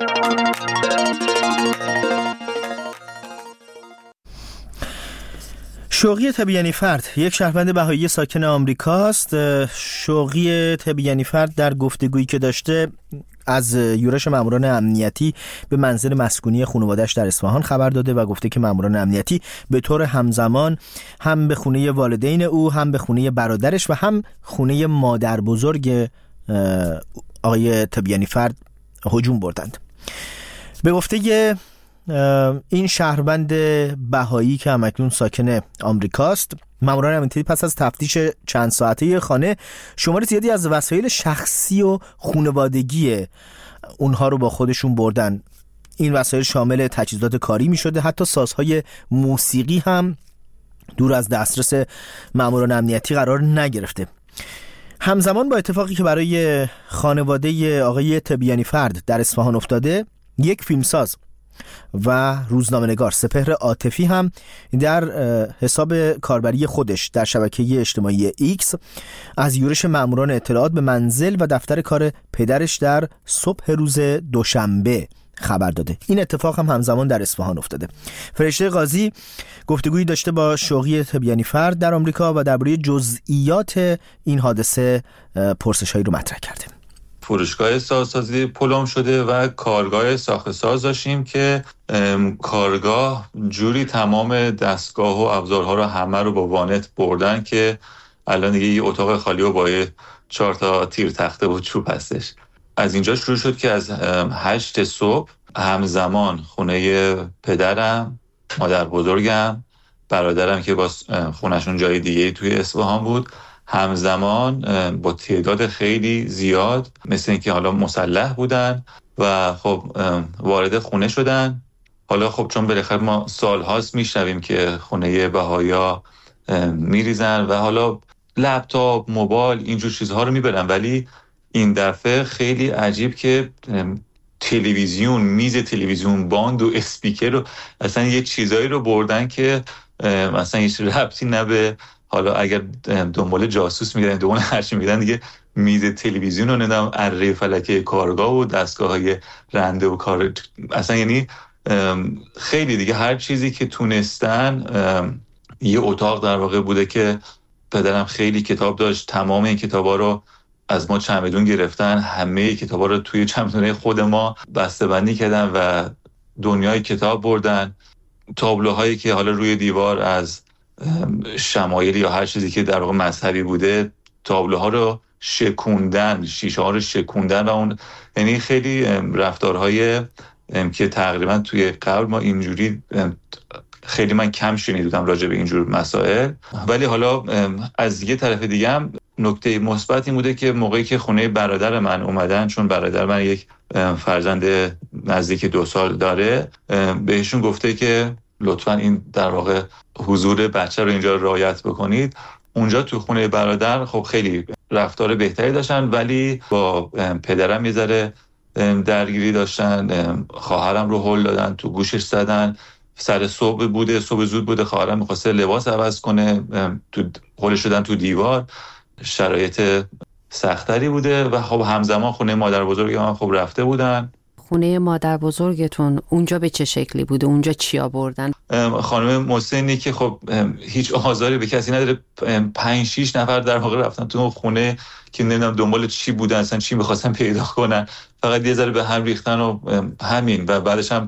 شوقی تبیانی فرد یک شهروند بهایی ساکن آمریکاست. شوقی تبیانی فرد در گفتگویی که داشته از یورش ماموران امنیتی به منزل مسکونی خانواده‌اش در اصفهان خبر داده و گفته که ماموران امنیتی به طور همزمان هم به خونه والدین او، هم به خونه برادرش و هم خونه مادر بزرگ آقای تبیانی فرد هجوم بردند. به گفته این شهروند بهایی که همکنون ساکن آمریکاست، ماموران امنیتی پس از تفتیش چند ساعته خانه شمار زیادی از وسایل شخصی و خانوادگی اونها رو با خودشون بردن. این وسایل شامل تجهیزات کاری می شده، حتی سازهای موسیقی هم دور از دسترس ماموران امنیتی قرار نگرفته. همزمان با اتفاقی که برای خانواده آقای تبیانی فرد در اصفهان افتاده، یک فیلمساز و روزنامه‌نگار سپهر عاطفی هم در حساب کاربری خودش در شبکه اجتماعی ایکس از یورش ماموران اطلاعات به منزل و دفتر کار پدرش در صبح روز دوشنبه خبر داده. این اتفاق هم همزمان در اصفهان افتاده. فرشته قاضی گفتگویی داشته با شوقی تبیانی فرد در آمریکا و درباره جزئیات این حادثه پرسش‌هایی رو مطرح کرده. فروشگاه سازسازی پلم شده و کارگاه ساخت ساز داشتیم که کارگاه جوری تمام دستگاه و ابزارها رو همه رو با وانت بردن که الان دیگه یه اتاق خالی و با چهار تا تیر تخته و چوب هستش. از اینجا شروع شد که از هشت صبح همزمان خونه پدرم، مادر بزرگم، برادرم که با خونشون جای دیگه توی اصفهان بود، همزمان با تعداد خیلی زیاد مثل اینکه حالا مسلح بودن و خب وارد خونه شدن. حالا خب چون بالاخره ما سالهاست میشنویم که خونه بهایا میریزن و حالا لپتاپ، موبایل، اینجور چیزها رو میبرن، ولی این دفعه خیلی عجیب که تلویزیون، میز تلویزیون، باند و اسپیکر رو اصلا یه چیزایی رو بردن که مثلا هیچ ربطی نه به، حالا اگر دنبال جاسوس میگردن دنبال هرچی میگردن دیگه، میز تلویزیون رو ندم اره فلکه کارگاه و دستگاه های رنده و کار، اصلا یعنی خیلی دیگه هر چیزی که تونستن. یه اتاق در واقع بوده که پدرم خیلی کتاب داشت، تمام این کتابا رو از ما چمدون گرفتن، همه کتابا رو توی چمدون خود ما بسته‌بندی کردن و دنیای کتاب بردن. تابلوهایی که حالا روی دیوار از شمایل یا هر چیزی که در واقع مذهبی بوده، تابلوها رو شکوندن، شیشه ها رو شکوندن و اون یعنی خیلی رفتارهای که تقریبا توی قبل ما اینجوری خیلی من کم شنیدم راجع به اینجور مسائل. ولی حالا از یه طرف دیگه هم نکته مثبت این بوده که موقعی که خونه برادر من اومدن، چون برادر من یک فرزند نزدیک دو سال داره، بهشون گفته که لطفاً این در واقع حضور بچه رو اینجا رعایت بکنید. اونجا تو خونه برادر خب خیلی رفتار بهتری داشتن، ولی با پدرم یه ذره درگیری داشتن. خواهرم رو هل دادن، تو گوشش زدن. سر صبح بوده، صبح زود بوده، خواهرم می‌خواسته لباس عوض کنه، تو هل شدن تو دیوار. شرایط سختری بوده و خب همزمان خونه مادر بزرگ من خب رفته بودن. خونه مادر بزرگتون اونجا به چه شکلی بوده؟ اونجا چیا بردن؟ خانم مسنی که خب هیچ آزاری به کسی نداره، پنج شیش نفر در واقع رفتن تو خونه که نمیدونم دنبال چی بودن، اصلا چی می‌خواستن پیدا کنن، فقط یه ذره به هم ریختن و همین. و بعدش هم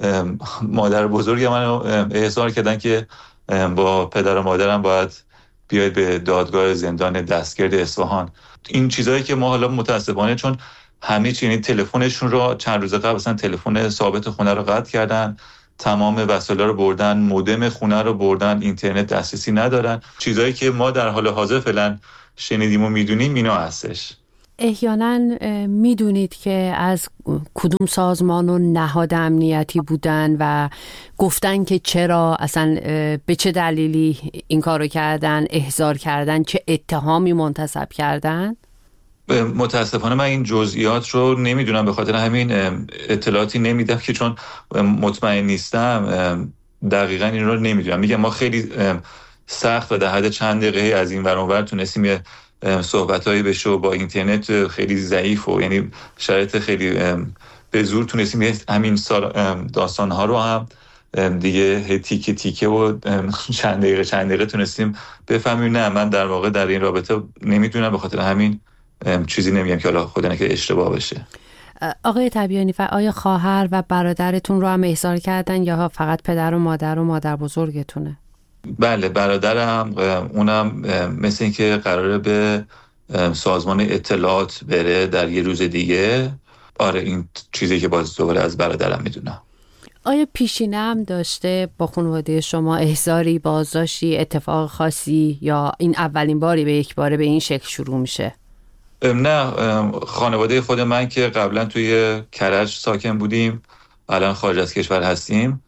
مادر بزرگ منو احضار کردن که با پدر و مادرم باید بیاید به دادگاه زندان دستگرد اصفهان. این چیزایی که ما حالا متاسفانه چون همه چی، یعنی تلفنشون رو چند روز قبل مثلا تلفن ثابت خونه رو قطع کردن، تمام وسایل رو بردن، مودم خونه رو بردن، اینترنت دسترسی ندارن. چیزایی که ما در حال حاضر فعلا شنیدیم و میدونیم اینا هستش. احیانا میدونید که از کدوم سازمان و نهاد امنیتی بودن و گفتن که چرا اصلا به چه دلیلی این کارو کردن، احضار کردن، چه اتهامی منتسب کردن؟ متاسفانه من این جزئیات رو نمیدونم، به خاطر همین اطلاعاتی نمیدم که چون مطمئن نیستم دقیقاً این رو نمیدونم. میگم ما خیلی سخت و در حد چند دقیقه از این ور اون ور تونستیم یه صحبتایی بشه و با اینترنت خیلی ضعیف و یعنی شرایط خیلی به زور تونستیم همین داستان‌ها رو هم دیگه تیکه تیکه و چند دقیقه چند دقیقه تونستیم بفهمیم. نه من در واقع در این رابطه نمیدونم، به خاطر همین چیزی نمیگم که حالا خدا نکنه اشتباه بشه. آقای تبیانی، آیا خواهر و برادرتون رو هم احضار کردن یا فقط پدر و مادر و مادر بزرگتونه؟ بله برادرم، اونم مثل این که قراره به سازمان اطلاعات بره در یه روز دیگه. آره این چیزی که باز دوباره از برادرم میدونم. آیا پیشینه هم داشته با خانواده شما احضاری، بازداشتی، اتفاق خاصی، یا این اولین باری به یک باره به این شکل شروع میشه؟ نه، خانواده خود من که قبلا توی کرج ساکن بودیم، الان خارج از کشور هستیم.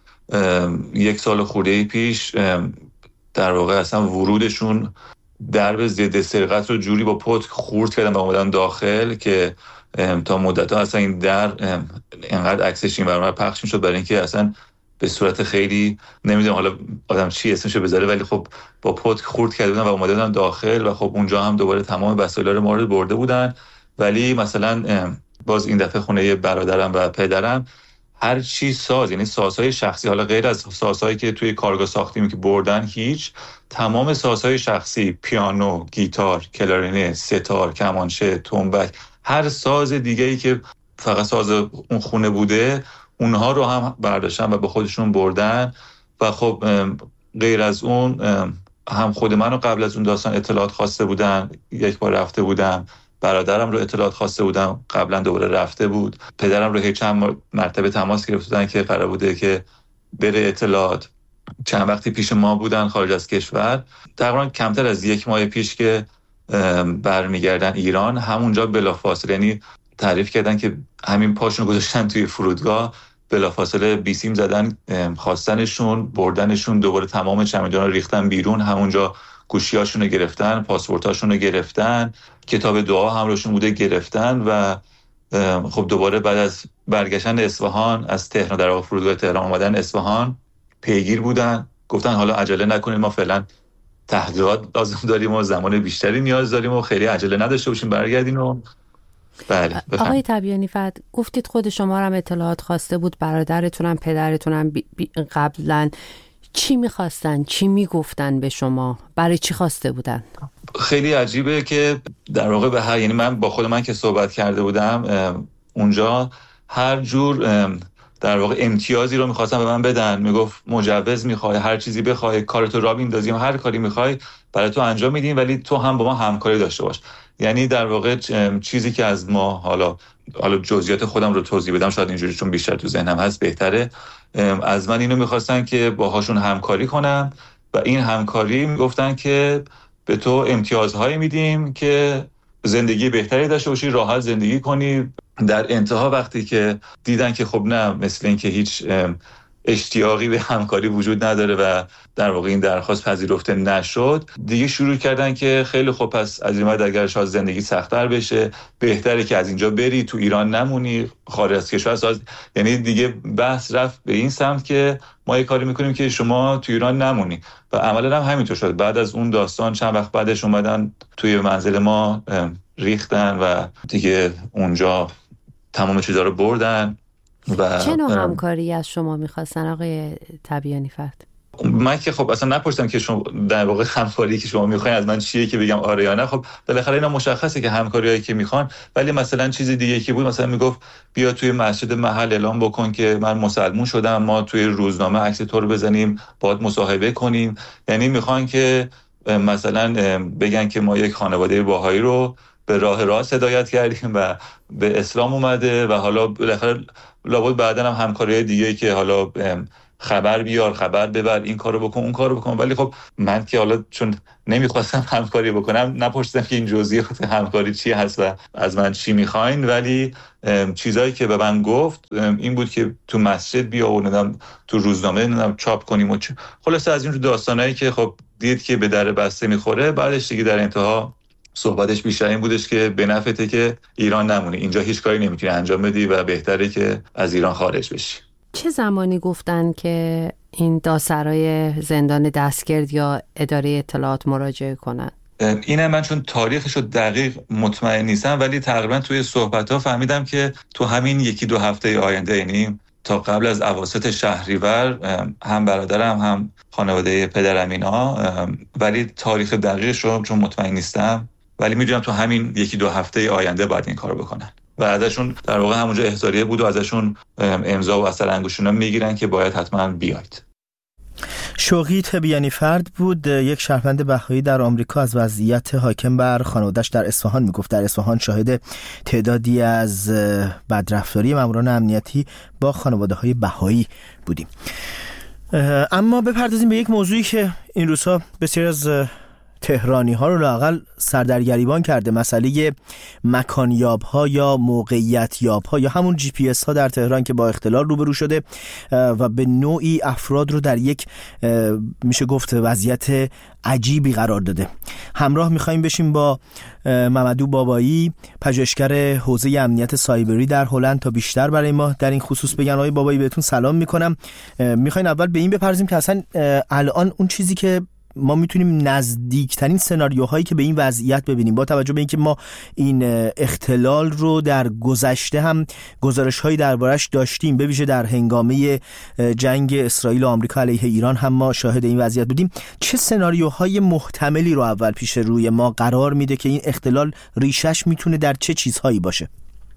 یک سال خورده پیش در واقع اصلا ورودشون درب ضد سرقت رو جوری با پتک خورد کردن و اومدن داخل که تا مدت ها اصلا این در اینقدر عکسش این برنامه پخش میشد برای اینکه اصلا به صورت خیلی نمیدونم حالا آدم چی اسمشو بذاره، ولی خب با پتک خورد کرده بودن و اومده بودن داخل و خب اونجا هم دوباره تمام وسایل رو مورد برده بودن. ولی مثلا باز این دفعه خونه برادرم و پدرم هر چی ساز، یعنی سازهای شخصی، حالا غیر از سازهایی که توی کارگاه ساختیم که بردن، هیچ، تمام سازهای شخصی، پیانو، گیتار، کلارینه، ستار، کمانچه، تنبک، هر ساز دیگه‌ای که فقط ساز اون خونه بوده اونها رو هم برداشتن و به خودشون بردن. و خب غیر از اون هم خود منو قبل از اون داستان اطلاعات خواسته بودن، یک بار رفته بودم، برادرم رو اطلاعات خواسته بودم، قبلا دوباره رفته بود، پدرم رو هیچ چند مرتبه تماس گرفتن که قرار بوده که بره اطلاعات، چند وقتی پیش ما بودن خارج از کشور. تقریبا کمتر از یک ماه پیش که برمیگردن ایران، همونجا بلافاصله، یعنی تعریف کردن که همین پاشون گذاشتن توی فرودگاه، بلافاصله بیسیم زدن، خواستنشون، بردنشون، دوباره تمام چمدانا رو ریختن بیرون، همونجا گوشیاشون رو گرفتن، پاسپورتاشون رو گرفتن، کتاب دعا هم روشون بوده گرفتن. و خب دوباره بعد از برگشتن اصفهان از تهران، در واقع فرودگاه تهران اومدن اصفهان، پیگیر بودن، گفتن حالا عجله نکنید، ما فعلا تحقیقات لازم داریم و زمان بیشتری نیاز داریم و خیلی عجله نداشته باشیم برگردین. و بله آقای تبیانی فقط گفتید خود شما هم اطلاعات خواسته بود، برادرتونم پدرتونم قبلا چی میخواستن، چی میگفتن به شما، برای چی خواسته بودن؟ خیلی عجیبه که در واقع به هر، یعنی من با خود من که صحبت کرده بودم اونجا، هر جور در واقع امتیازی رو میخواستن به من بدن. میگفت مجوز میخوای، هر چیزی بخوای، کارتو را بیندازیم، هر کاری میخوای برای تو انجام میدیم، ولی تو هم با ما همکاری داشته باش. یعنی در واقع چیزی که از ما، حالا حالا جزئیات خودم رو توضیح بدم شاید اینجوری چون بیشتر تو ذهنم هست بهتره، از من اینو میخواستن که باهاشون همکاری کنم و این همکاری میگفتن که به تو امتیازهایی میدیم که زندگی بهتری داشته باشی، راحت زندگی کنی. در انتها وقتی که دیدن که خب نه، مثل این که هیچ اشتیاقی به همکاری وجود نداره و در واقع این درخواست پذیرفته نشد، دیگه شروع کردن که خیلی خوب، پس از این بعد اگر شاید زندگی سخت‌تر بشه، بهتره که از اینجا بری، تو ایران نمونی، خارج از کشور ساز. یعنی دیگه بحث رفت به این سمت که ما یه کاری میکنیم که شما تو ایران نمونی و عملا هم همینطور شد. بعد از اون داستان چند وقت بعدش اومدن توی منزل ما ریختن و دیگه اونجا تمام چیزا رو بردن. و چه نوع همکاری از شما میخواستن آقای تبیانی فرد؟ من که خب اصلا نپرسیدم که شما در واقع همکاری که شما میخواین از من چیه که بگم آره یا نه. خب بالاخره اینا مشخصه که همکاریایی که میخوان، ولی مثلا چیز دیگه که بود، مثلا میگفت بیا توی مسجد محل اعلام بکن که من مسلمون شدم، ما توی روزنامه عکس تو رو بزنیم، باهات مصاحبه کنیم. یعنی میخوان که مثلا بگن که ما یک خانواده باهایی رو به راه راست هدایت کردیم و به اسلام اومده و حالا بالاخره لابد بعدن هم همکاری‌های دیگه که حالا خبر بیار، خبر ببر، این کارو بکن، اون کارو بکن. ولی خب من که حالا چون نمیخواستم همکاری بکنم، نپرسیدم که این جزئیات همکاری چی هست و از من چی میخواین. ولی چیزایی که به من گفت این بود که تو مسجد بیا و ندم تو روزنامه ندم چاپ کنیم و خلاصه از این داستانایی که خب دید که به در بسته میخوره. بعدش دیگه در انتها صحبتش بیشتر این بودش که به نفعته که ایران نمونی، اینجا هیچ کاری نمیتونی انجام بدی و بهتره که از ایران خارج بشی. چه زمانی گفتن که این دادسرای زندان دستگرد یا اداره اطلاعات مراجعه کنن؟ اینه من چون تاریخشو دقیق مطمئن نیستم، ولی تقریبا توی صحبت‌ها فهمیدم که تو همین یکی دو هفته آینده، یعنی تا قبل از اواسط شهریور، هم برادرم هم خانواده پدرم اینا، ولی تاریخ دقیقش رو چون مطمئن نیستم، ولی میدونم تو همین یکی دو هفته آینده باید این کارو بکنن و ازشون در واقع همونجا احضاریه بود و ازشون امضا و اثر انگشتونا میگیرن که باید حتما بیاید. شوقی تبیانی فرد بود، یک شهروند بهایی در آمریکا، از وضعیت حاکم بر خانواده‌اش در اصفهان میگفت. در اصفهان شاهد تعدادی از بدرفتاری ماموران امنیتی با خانواده‌های بهایی بودیم. اما بپردازیم به یک موضوعی که این روزها بسیار از تهرانی ها رو لااقل سردرگریبان کرده، مسئله مکانیاب ها یا موقعیت یاب ها یا همون جی پی اس ها در تهران که با اختلال روبرو شده و به نوعی افراد رو در یک میشه گفت وضعیت عجیبی قرار داده. همراه میخوایم بشیم با ممدو بابایی، پژوهشگر حوزه امنیت سایبری در هلند، تا بیشتر برای ما در این خصوص بگن. آقای بابایی بهتون سلام میکنم. میخواین اول به این بپردازیم که اصلا الان اون چیزی که ما میتونیم نزدیکترین سناریوهایی که به این وضعیت ببینیم، با توجه به اینکه ما این اختلال رو در گذشته هم گزارش‌هایی دربارش داشتیم، به ویژه در هنگامه جنگ اسرائیل و آمریکا علیه ایران هم ما شاهد این وضعیت بودیم، چه سناریوهای محتملی رو اول پیش روی ما قرار میده که این اختلال ریشش میتونه در چه چیزهایی باشه؟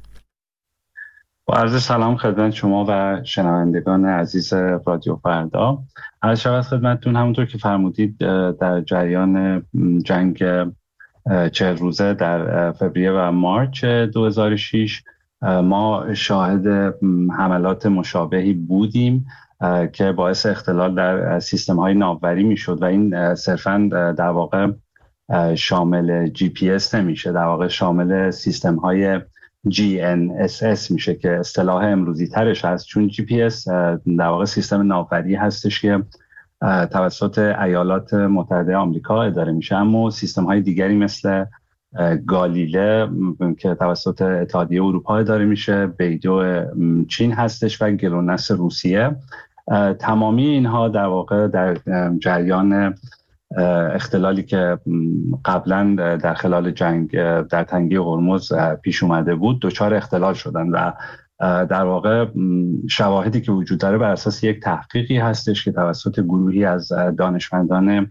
با عرض سلام خدمت شما و شنوندگان عزیز رادیو فردا. عرض شود خدمتتون همونطور که فرمودید در جریان جنگ چهل روزه در فوریه و مارچ دو هزار و شش ما شاهد حملات مشابهی بودیم که باعث اختلال در سیستم‌های ناوبری میشد و این صرفاً در واقع شامل جی پی اس نمیشه، در واقع شامل سیستم‌های جی ان اس اس میشه که اصطلاح امروزی ترش هست، چون جی پی اس در واقع سیستم ناوبری هستش که توسط ایالات متحده آمریکا اداره میشه، اما سیستم های دیگری مثل گالیله که توسط اتحادیه اروپا اداره میشه، بیدو چین هستش و گلونس روسیه. تمامی اینها در واقع در جریان اختلالی که قبلا در خلال جنگ در تنگه هرمز پیش اومده بود دچار اختلال شدن و در واقع شواهدی که وجود داره بر اساس یک تحقیقی هستش که توسط گروهی از دانشمندان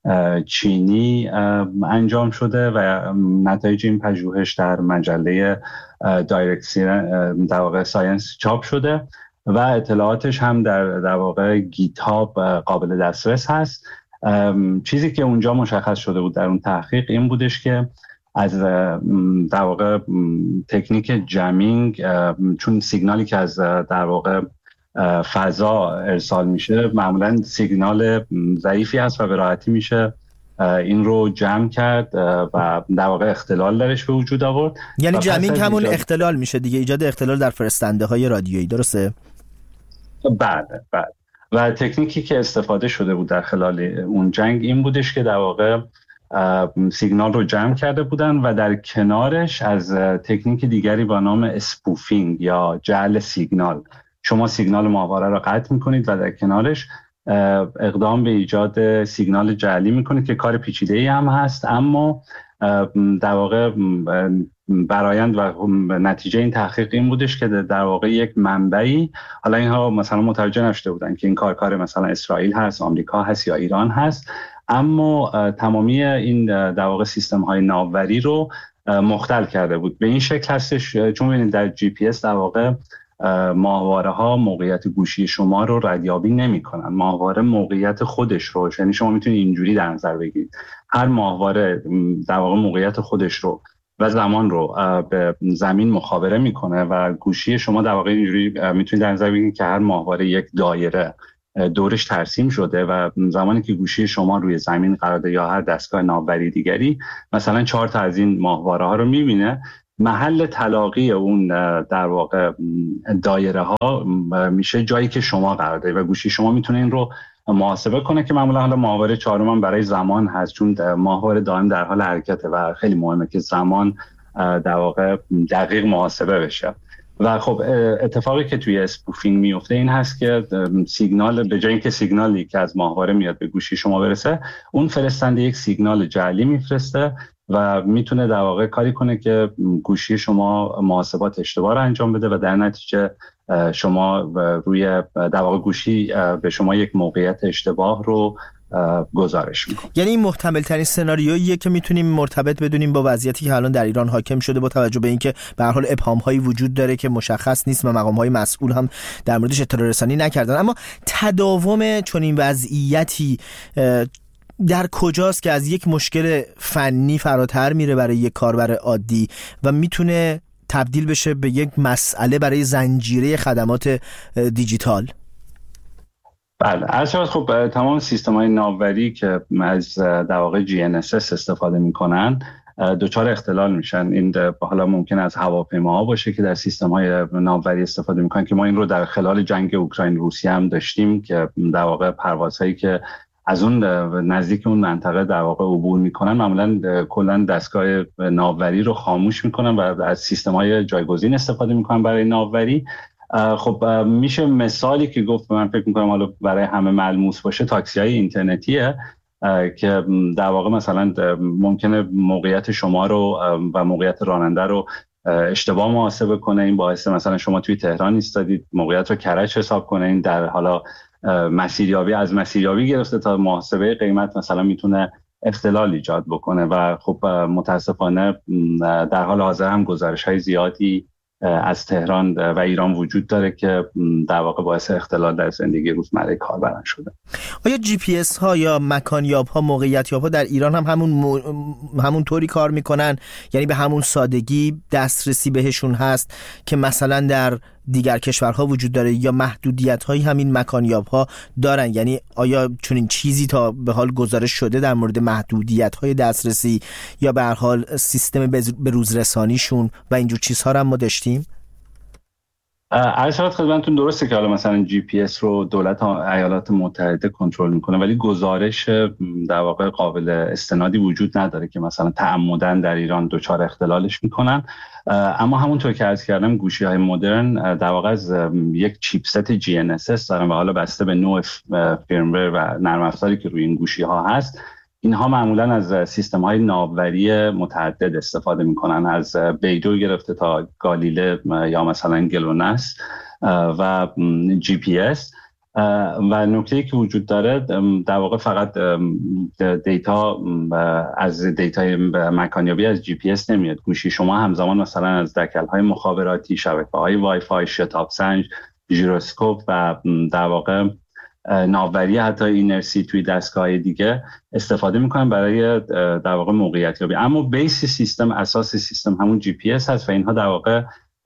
چینی انجام شده و نتایج این پژوهش در مجله دایرکت در واقع ساینس چاپ شده و اطلاعاتش هم در در واقع گیتاب قابل دسترس هست. چیزی که اونجا مشخص شده بود در اون تحقیق این بودش که از در واقع تکنیک جمینگ، چون سیگنالی که از در واقع فضا ارسال میشه معمولا سیگنال ضعیفی هست و به راحتی میشه این رو جمع کرد و در واقع اختلال درش به وجود آورد. یعنی جمینگ همون ایجاد... اختلال میشه دیگه، ایجاد اختلال در فرستنده های رادیویی، درسته؟ بله بله. و تکنیکی که استفاده شده بود در خلال اون جنگ این بودش که در واقع سیگنال رو جمع کرده بودن و در کنارش از تکنیک دیگری با نام اسپوفینگ یا جعل سیگنال، شما سیگنال ماهواره رو قطع میکنید و در کنارش اقدام به ایجاد سیگنال جعلی میکنید که کار پیچیده‌ای هم هست، اما در واقع برآیند و نتیجه این تحقیق این بودش که در واقع یک منبعی، حالا اینها مثلا متوجه نشده بودن که این کار کار مثلا اسرائیل هست، آمریکا هست یا ایران هست، اما تمامی این در واقع سیستم های ناوبری رو مختل کرده بود. به این شکل هستش چون ببینید در جی پی اس در واقع ماهواره ها موقعیت گوشی شما رو ردیابی نمی کنن، ماهواره موقعیت خودش رو، یعنی شما میتونید اینجوری در نظر بگیرید هر ماهواره در واقع موقعیت خودش رو و زمان رو به زمین مخابره میکنه و گوشی شما در واقع اینجوری میتونید در نظر بگیرید که هر ماهواره یک دایره دورش ترسیم شده و زمانی که گوشی شما روی زمین قرار داره یا هر دستگاه ناوبری دیگری مثلا چهار تا از این ماهواره ها رو میبینه، محل تلاقی اون در واقع دایره ها میشه جایی که شما قرار دارید و گوشی شما میتونه این رو محاسبه کنه که معمولا حالا ماهواره چهارم هم برای زمان هست، چون ماهواره دائم در حال حرکته و خیلی مهمه که زمان در واقع دقیق محاسبه بشه. و خب اتفاقی که توی اسپوفینگ میفته این هست که سیگنال به جای اینکه سیگنالی که از ماهواره میاد به گوشی شما برسه، اون فرستنده یک سیگنال جعلی میفرسته و میتونه در واقع کاری کنه که گوشی شما محاسبات اشتباه رو انجام بده و در نتیجه شما روی در واقع گوشی به شما یک موقعیت اشتباه رو گزارش میکنه. یعنی این محتمل ترین سناریوییه که میتونیم مرتبط بدونیم با وضعیتی که الان در ایران حاکم شده، با توجه به اینکه به هر حال ابهام هایی وجود داره که مشخص نیست و مقام های مسئول هم در موردش اطلاع رسانی نکردن. اما تداوم چنین وضعیتی در کجاست که از یک مشکل فنی فراتر میره برای یک کاربر عادی و میتونه تبدیل بشه به یک مسئله برای زنجیره خدمات دیجیتال؟ بله، اصلا خب تمام سیستم‌های ناوبری که از در واقع جی ان اس اس استفاده می‌کنن دچار اختلال میشن. این حالا ممکن از هواپیماها باشه که در سیستم‌های ناوبری استفاده می‌کنن که ما این رو در خلال جنگ اوکراین روسیه هم داشتیم که در واقع پروازهایی که از اون نزدیک اون منطقه در واقع عبور میکنن معمولا کلا دستگاه ناوبری رو خاموش میکنن و از سیستم‌های جایگزین استفاده میکنن برای ناوبری. خب میشه مثالی که گفت من فکر میکنم حالا برای همه ملموس باشه، تاکسی های اینترنتیه که در واقع مثلا ممکنه موقعیت شما رو و موقعیت راننده رو اشتباه محاسبه کنه. این باعث مثلا شما توی تهران ایستادید، موقعیت رو کرج حساب کنه، این در حالا مسیریابی از مسیریابی گرفته تا محاسبه قیمت مثلا میتونه اختلال ایجاد بکنه و خب متاسفانه در حال حاضر هم گزارش‌های زیادی از تهران و ایران وجود داره که در واقع باعث اختلال در زندگی روزمره کاربران شده. آیا جی پی اس ها یا مکانیاب ها، موقعیت یاب ها در ایران هم همون مو... همون طوری کار میکنن؟ یعنی به همون سادگی دسترسی بهشون هست که مثلا در دیگر کشورها وجود داره، یا محدودیت هایی همین مکانیاب ها دارن؟ یعنی آیا چنین چیزی تا به حال گزارش شده در مورد محدودیت های دسترسی یا به هر حال سیستم به روز رسانیشون و اینجور چیزها رو هم ما داشتیم؟ عرض شد خدمتتون درسته که حالا مثلا جی پی اس رو دولت ایالات متحده کنترل میکنه، ولی گزارش در واقع قابل استنادی وجود نداره که مثلا تعمدن در ایران دچار اختلالش میکنن. اما همونطور که عرض کردم گوشی های مدرن در واقع از یک چیپست جی ان اس اس دارن و حالا بسته به نوع فرمور و نرم افزاری که روی این گوشی ها هست، اینها معمولا از سیستم های ناوبری متعدد استفاده میکنن، از بیدو گرفته تا گالیله یا مثلا گلوناس و جی پی اس. و نکته‌ای که وجود داره در واقع فقط دیتا از دیتای مکانیابی از جی پی اس نمیاد. گوشی شما همزمان مثلا از دکل‌های مخابراتی، شبکه‌های وای فای، شتاب سنج، ژیروسکوپ و در واقع ناوبری حتی اینرسی توی دستگاه‌های دیگه استفاده میکنن برای در واقع موقعیت یابی. اما بیس سیستم، اساس سیستم همون جی پی اس هست و اینها در واقع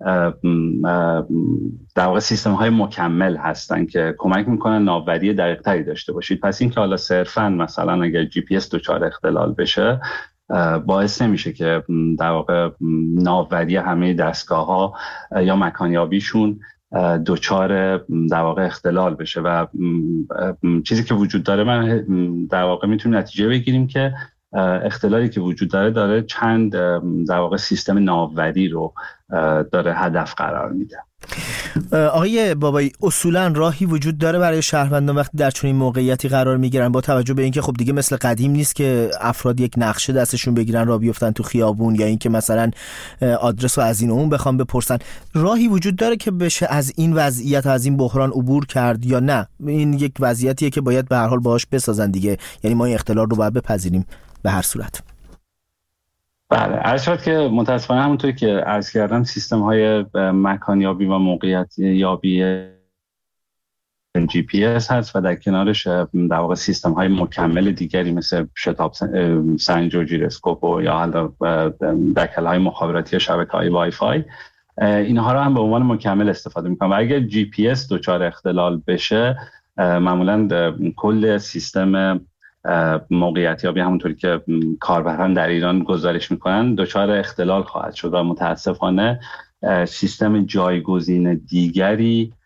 در واقع سیستم های مکمل هستن که کمک میکنن ناوبری دقیق تری داشته باشید. پس این که حالا صرفاً مثلا اگر جی پی اس دچار اختلال بشه باعث نمیشه که در واقع ناوبری همه دستگاه ها یا مکانیابیشون دوچار در واقع اختلال بشه. و چیزی که وجود داره من در واقع میتونیم نتیجه بگیریم که اختلالی که وجود داره داره چند در واقع سیستم ناوبری رو داره هدف قرار میده. آقای بابایی، اصولا راهی وجود داره برای شهروندان وقتی در چنین موقعیتی قرار میگیرن، با توجه به اینکه خب دیگه مثل قدیم نیست که افراد یک نقشه دستشون بگیرن را بیفتن تو خیابون، یا اینکه مثلا آدرس رو از این اون بخوام بپرسن، راهی وجود داره که بشه از این وضعیت، از این بحران عبور کرد یا نه این یک وضعیتیه که باید به هر حال باهاش بسازن دیگه؟ یعنی ما این اختلال رو باید بپذیریم به هر صورت. بله، عرض شد که متاسفانه همونطوری که عرض کردم سیستم های مکانیابی و موقعیت یابی جی پی اس هست و در کنارش در واقع سیستم های مکمل دیگری مثل شتاب سنج و ژیروسکوپ و یا حالا دکل های مخابراتی و شبکه های وای فای، اینها رو هم به عنوان مکمل استفاده میکنن. و اگر جی پی اس دچار اختلال بشه معمولا کل سیستم موقعیت یابی همونطوری که کاربران در ایران گزارش میکنن دچار اختلال خواهد شد و متاسفانه سیستم جایگزین دیگری